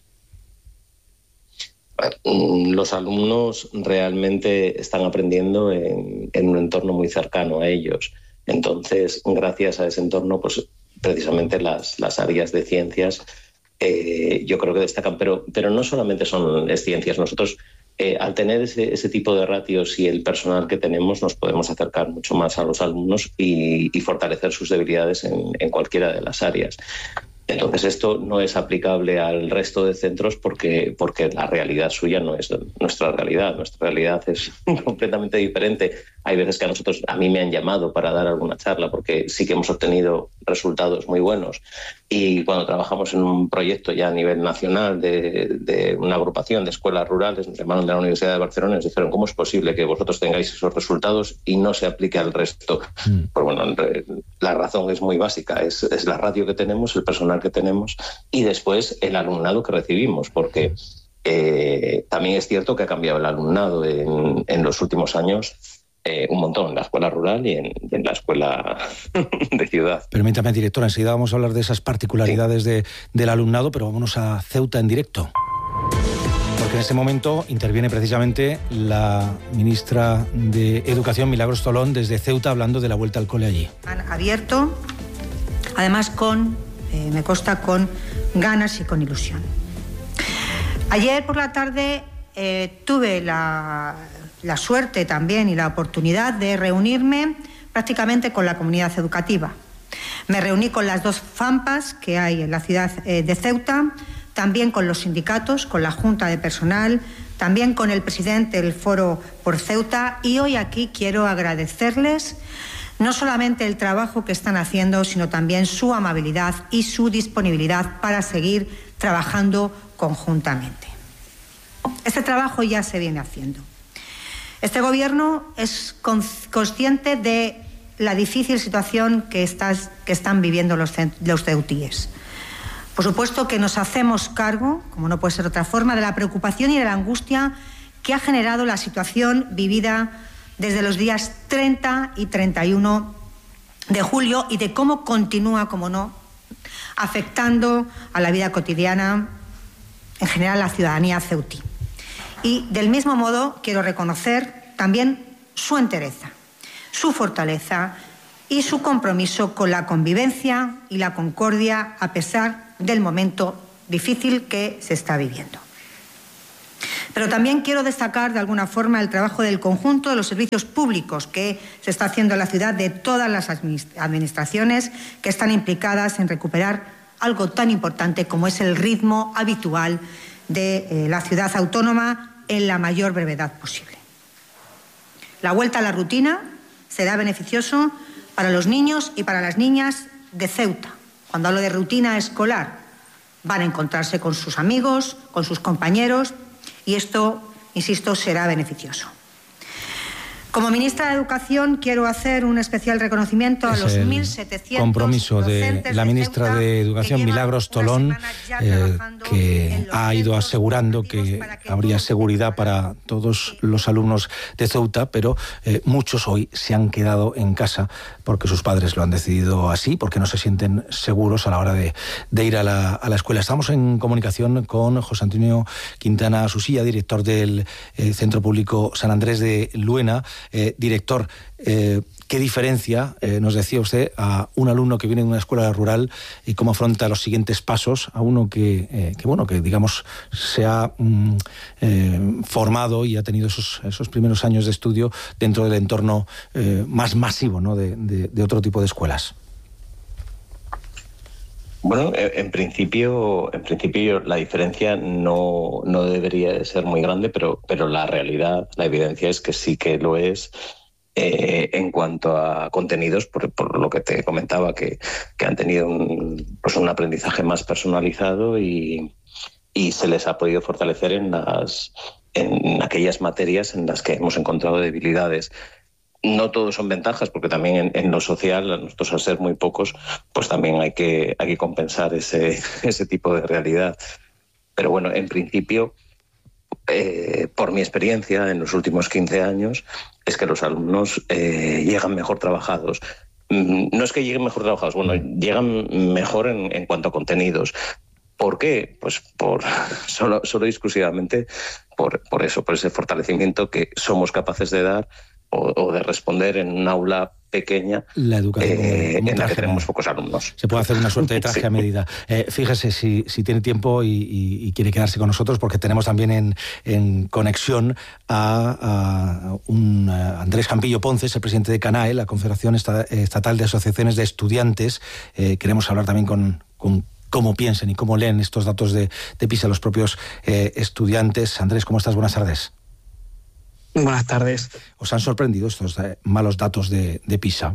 Los alumnos realmente están aprendiendo en, en un entorno muy cercano a ellos. Entonces, gracias a ese entorno, pues precisamente las, las áreas de ciencias eh, yo creo que destacan. Pero, pero no solamente son es ciencias. Nosotros, Eh, al tener ese, ese tipo de ratios y el personal que tenemos, nos podemos acercar mucho más a los alumnos y, y fortalecer sus debilidades en, en cualquiera de las áreas. Entonces esto no es aplicable al resto de centros porque, porque la realidad suya no es nuestra realidad. Nuestra realidad es completamente diferente. Hay veces que a nosotros, a mí me han llamado para dar alguna charla porque sí que hemos obtenido resultados muy buenos. Y cuando trabajamos en un proyecto ya a nivel nacional de, de una agrupación de escuelas rurales, nos llamaron de la Universidad de Barcelona y nos dijeron: ¿cómo es posible que vosotros tengáis esos resultados y no se aplique al resto? Mm. Pues bueno, la razón es muy básica. Es, es la ratio que tenemos, el personal que tenemos y después el alumnado que recibimos, porque eh, también es cierto que ha cambiado el alumnado en, en los últimos años eh, un montón, en la escuela rural y en, y en la escuela de ciudad. Permítame, directora, enseguida vamos a hablar de esas particularidades sí. de, del alumnado, pero vámonos a Ceuta en directo. Porque en este momento interviene precisamente la ministra de Educación, Milagros Tolón, desde Ceuta, hablando de la vuelta al cole allí. Han abierto, además con Eh, me consta con ganas y con ilusión. Ayer por la tarde eh, tuve la, la suerte también y la oportunidad de reunirme prácticamente con la comunidad educativa. Me reuní con las dos FAMPAs que hay en la ciudad eh, de Ceuta, también con los sindicatos, con la Junta de Personal, también con el presidente del Foro por Ceuta, y hoy aquí quiero agradecerles no solamente el trabajo que están haciendo, sino también su amabilidad y su disponibilidad para seguir trabajando conjuntamente. Este trabajo ya se viene haciendo. Este Gobierno es consciente de la difícil situación que, estás, que están viviendo los, los ceutíes. Por supuesto que nos hacemos cargo, como no puede ser de otra forma, de la preocupación y de la angustia que ha generado la situación vivida desde los días treinta y treinta y uno de julio y de cómo continúa, como no, afectando a la vida cotidiana, en general a la ciudadanía ceutí. Y del mismo modo quiero reconocer también su entereza, su fortaleza y su compromiso con la convivencia y la concordia a pesar del momento difícil que se está viviendo. Pero también quiero destacar de alguna forma el trabajo del conjunto de los servicios públicos que se está haciendo en la ciudad, de todas las administraciones que están implicadas en recuperar algo tan importante como es el ritmo habitual de eh, la ciudad autónoma en la mayor brevedad posible. La vuelta a la rutina será beneficioso para los niños y para las niñas de Ceuta. Cuando hablo de rutina escolar, van a encontrarse con sus amigos, con sus compañeros, y esto, insisto, será beneficioso. Como ministra de Educación quiero hacer un especial reconocimiento a los mil setecientos compromiso de la ministra de, de Educación, Milagros Tolón, eh, que ha ido asegurando que habría seguridad para todos los alumnos de Ceuta, pero eh, muchos hoy se han quedado en casa porque sus padres lo han decidido así, porque no se sienten seguros a la hora de, de ir a la, a la escuela. Estamos en comunicación con José Antonio Quintana Susilla, director del eh, Centro Público San Andrés de Luena. Eh, director, eh, ¿qué diferencia, eh, nos decía usted, a un alumno que viene de una escuela rural y cómo afronta los siguientes pasos a uno que, eh, que bueno, que digamos se ha mm, eh, formado y ha tenido esos, esos primeros años de estudio dentro del entorno eh, más masivo, ¿no?, de, de, de otro tipo de escuelas? Bueno, en principio, en principio la diferencia no, no debería de ser muy grande, pero, pero la realidad, la evidencia es que sí que lo es eh, en cuanto a contenidos, por, por lo que te comentaba, que, que han tenido un, pues un aprendizaje más personalizado y, y se les ha podido fortalecer en, las, en aquellas materias en las que hemos encontrado debilidades. No todos son ventajas, porque también en, en lo social, nosotros al ser muy pocos, pues también hay que, hay que compensar ese, ese tipo de realidad. Pero bueno, en principio, eh, por mi experiencia en los últimos quince años, es que los alumnos eh, llegan mejor trabajados. No es que lleguen mejor trabajados, bueno, llegan mejor en, en cuanto a contenidos. ¿Por qué? Pues por solo, solo y exclusivamente por, por eso, por ese fortalecimiento que somos capaces de dar o, o de responder en un aula pequeña, la educación eh, como en la que traje, tenemos pocos alumnos. Se puede hacer una suerte de traje sí. a medida. Eh, fíjese si, si tiene tiempo y, y, y quiere quedarse con nosotros, porque tenemos también en, en conexión a, a un a Andrés Campillo Ponce, el presidente de CANAE, la Confederación Estatal de Asociaciones de Estudiantes. Eh, queremos hablar también con, con cómo piensan y cómo leen estos datos de, de PISA los propios eh, estudiantes. Andrés, ¿cómo estás? Buenas tardes. Buenas tardes. ¿Os han sorprendido estos eh, malos datos de, de PISA?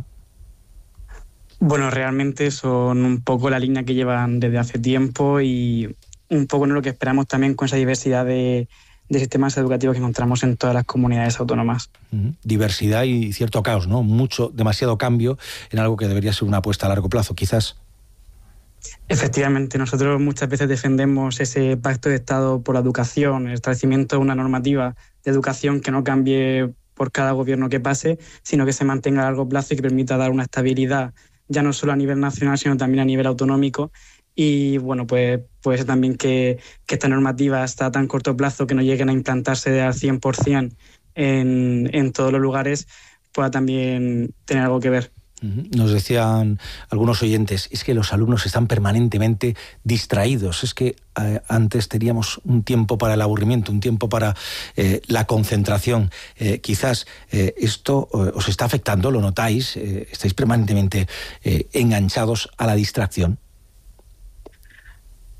Bueno, realmente son un poco la línea que llevan desde hace tiempo y un poco no lo que esperamos también con esa diversidad de, de sistemas educativos que encontramos en todas las comunidades autónomas. Uh-huh. Diversidad y cierto caos, ¿no? Mucho, demasiado cambio en algo que debería ser una apuesta a largo plazo, quizás. Efectivamente, nosotros muchas veces defendemos ese pacto de Estado por la educación, el establecimiento de una normativa de educación que no cambie por cada gobierno que pase, sino que se mantenga a largo plazo y que permita dar una estabilidad, ya no solo a nivel nacional, sino también a nivel autonómico. Y bueno, pues puede ser también que, que esta normativa está a tan corto plazo que no lleguen a implantarse al cien por ciento en, en todos los lugares, pueda también tener algo que ver. Nos decían algunos oyentes, es que los alumnos están permanentemente distraídos, es que eh, antes teníamos un tiempo para el aburrimiento, un tiempo para eh, la concentración. Eh, quizás eh, esto eh, os está afectando, lo notáis, eh, estáis permanentemente eh, enganchados a la distracción.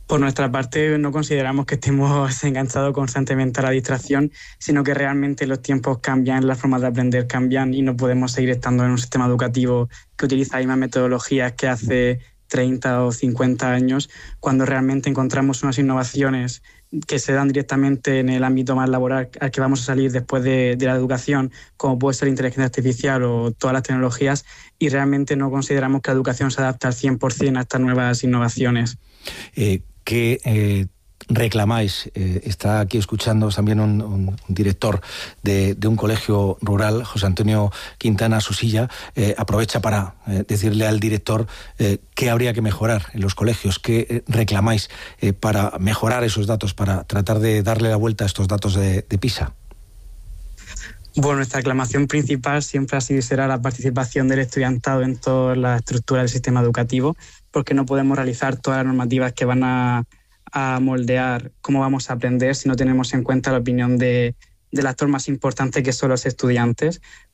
Por nuestra parte, no consideramos que estemos enganchados constantemente a la distracción, sino que realmente los tiempos cambian, las formas de aprender cambian y no podemos seguir estando en un sistema educativo que utiliza las mismas metodologías que hace treinta o cincuenta años, cuando realmente encontramos unas innovaciones que se dan directamente en el ámbito más laboral al que vamos a salir después de, de la educación, como puede ser la inteligencia artificial o todas las tecnologías, y realmente no consideramos que la educación se adapte al cien por ciento a estas nuevas innovaciones. Eh, ¿Qué eh, reclamáis? Eh, está aquí escuchando también un, un director de, de un colegio rural, José Antonio Quintana Susilla. Eh, aprovecha para eh, decirle al director eh, qué habría que mejorar en los colegios, qué eh, reclamáis eh, para mejorar esos datos, para tratar de darle la vuelta a estos datos de, de PISA. Bueno, nuestra reclamación principal siempre ha sido y será la participación del estudiantado en toda la estructura del sistema educativo, porque no podemos realizar todas las normativas que van a, a moldear cómo vamos a aprender si no tenemos en cuenta la opinión de, del actor más importante, que son los estudiantes.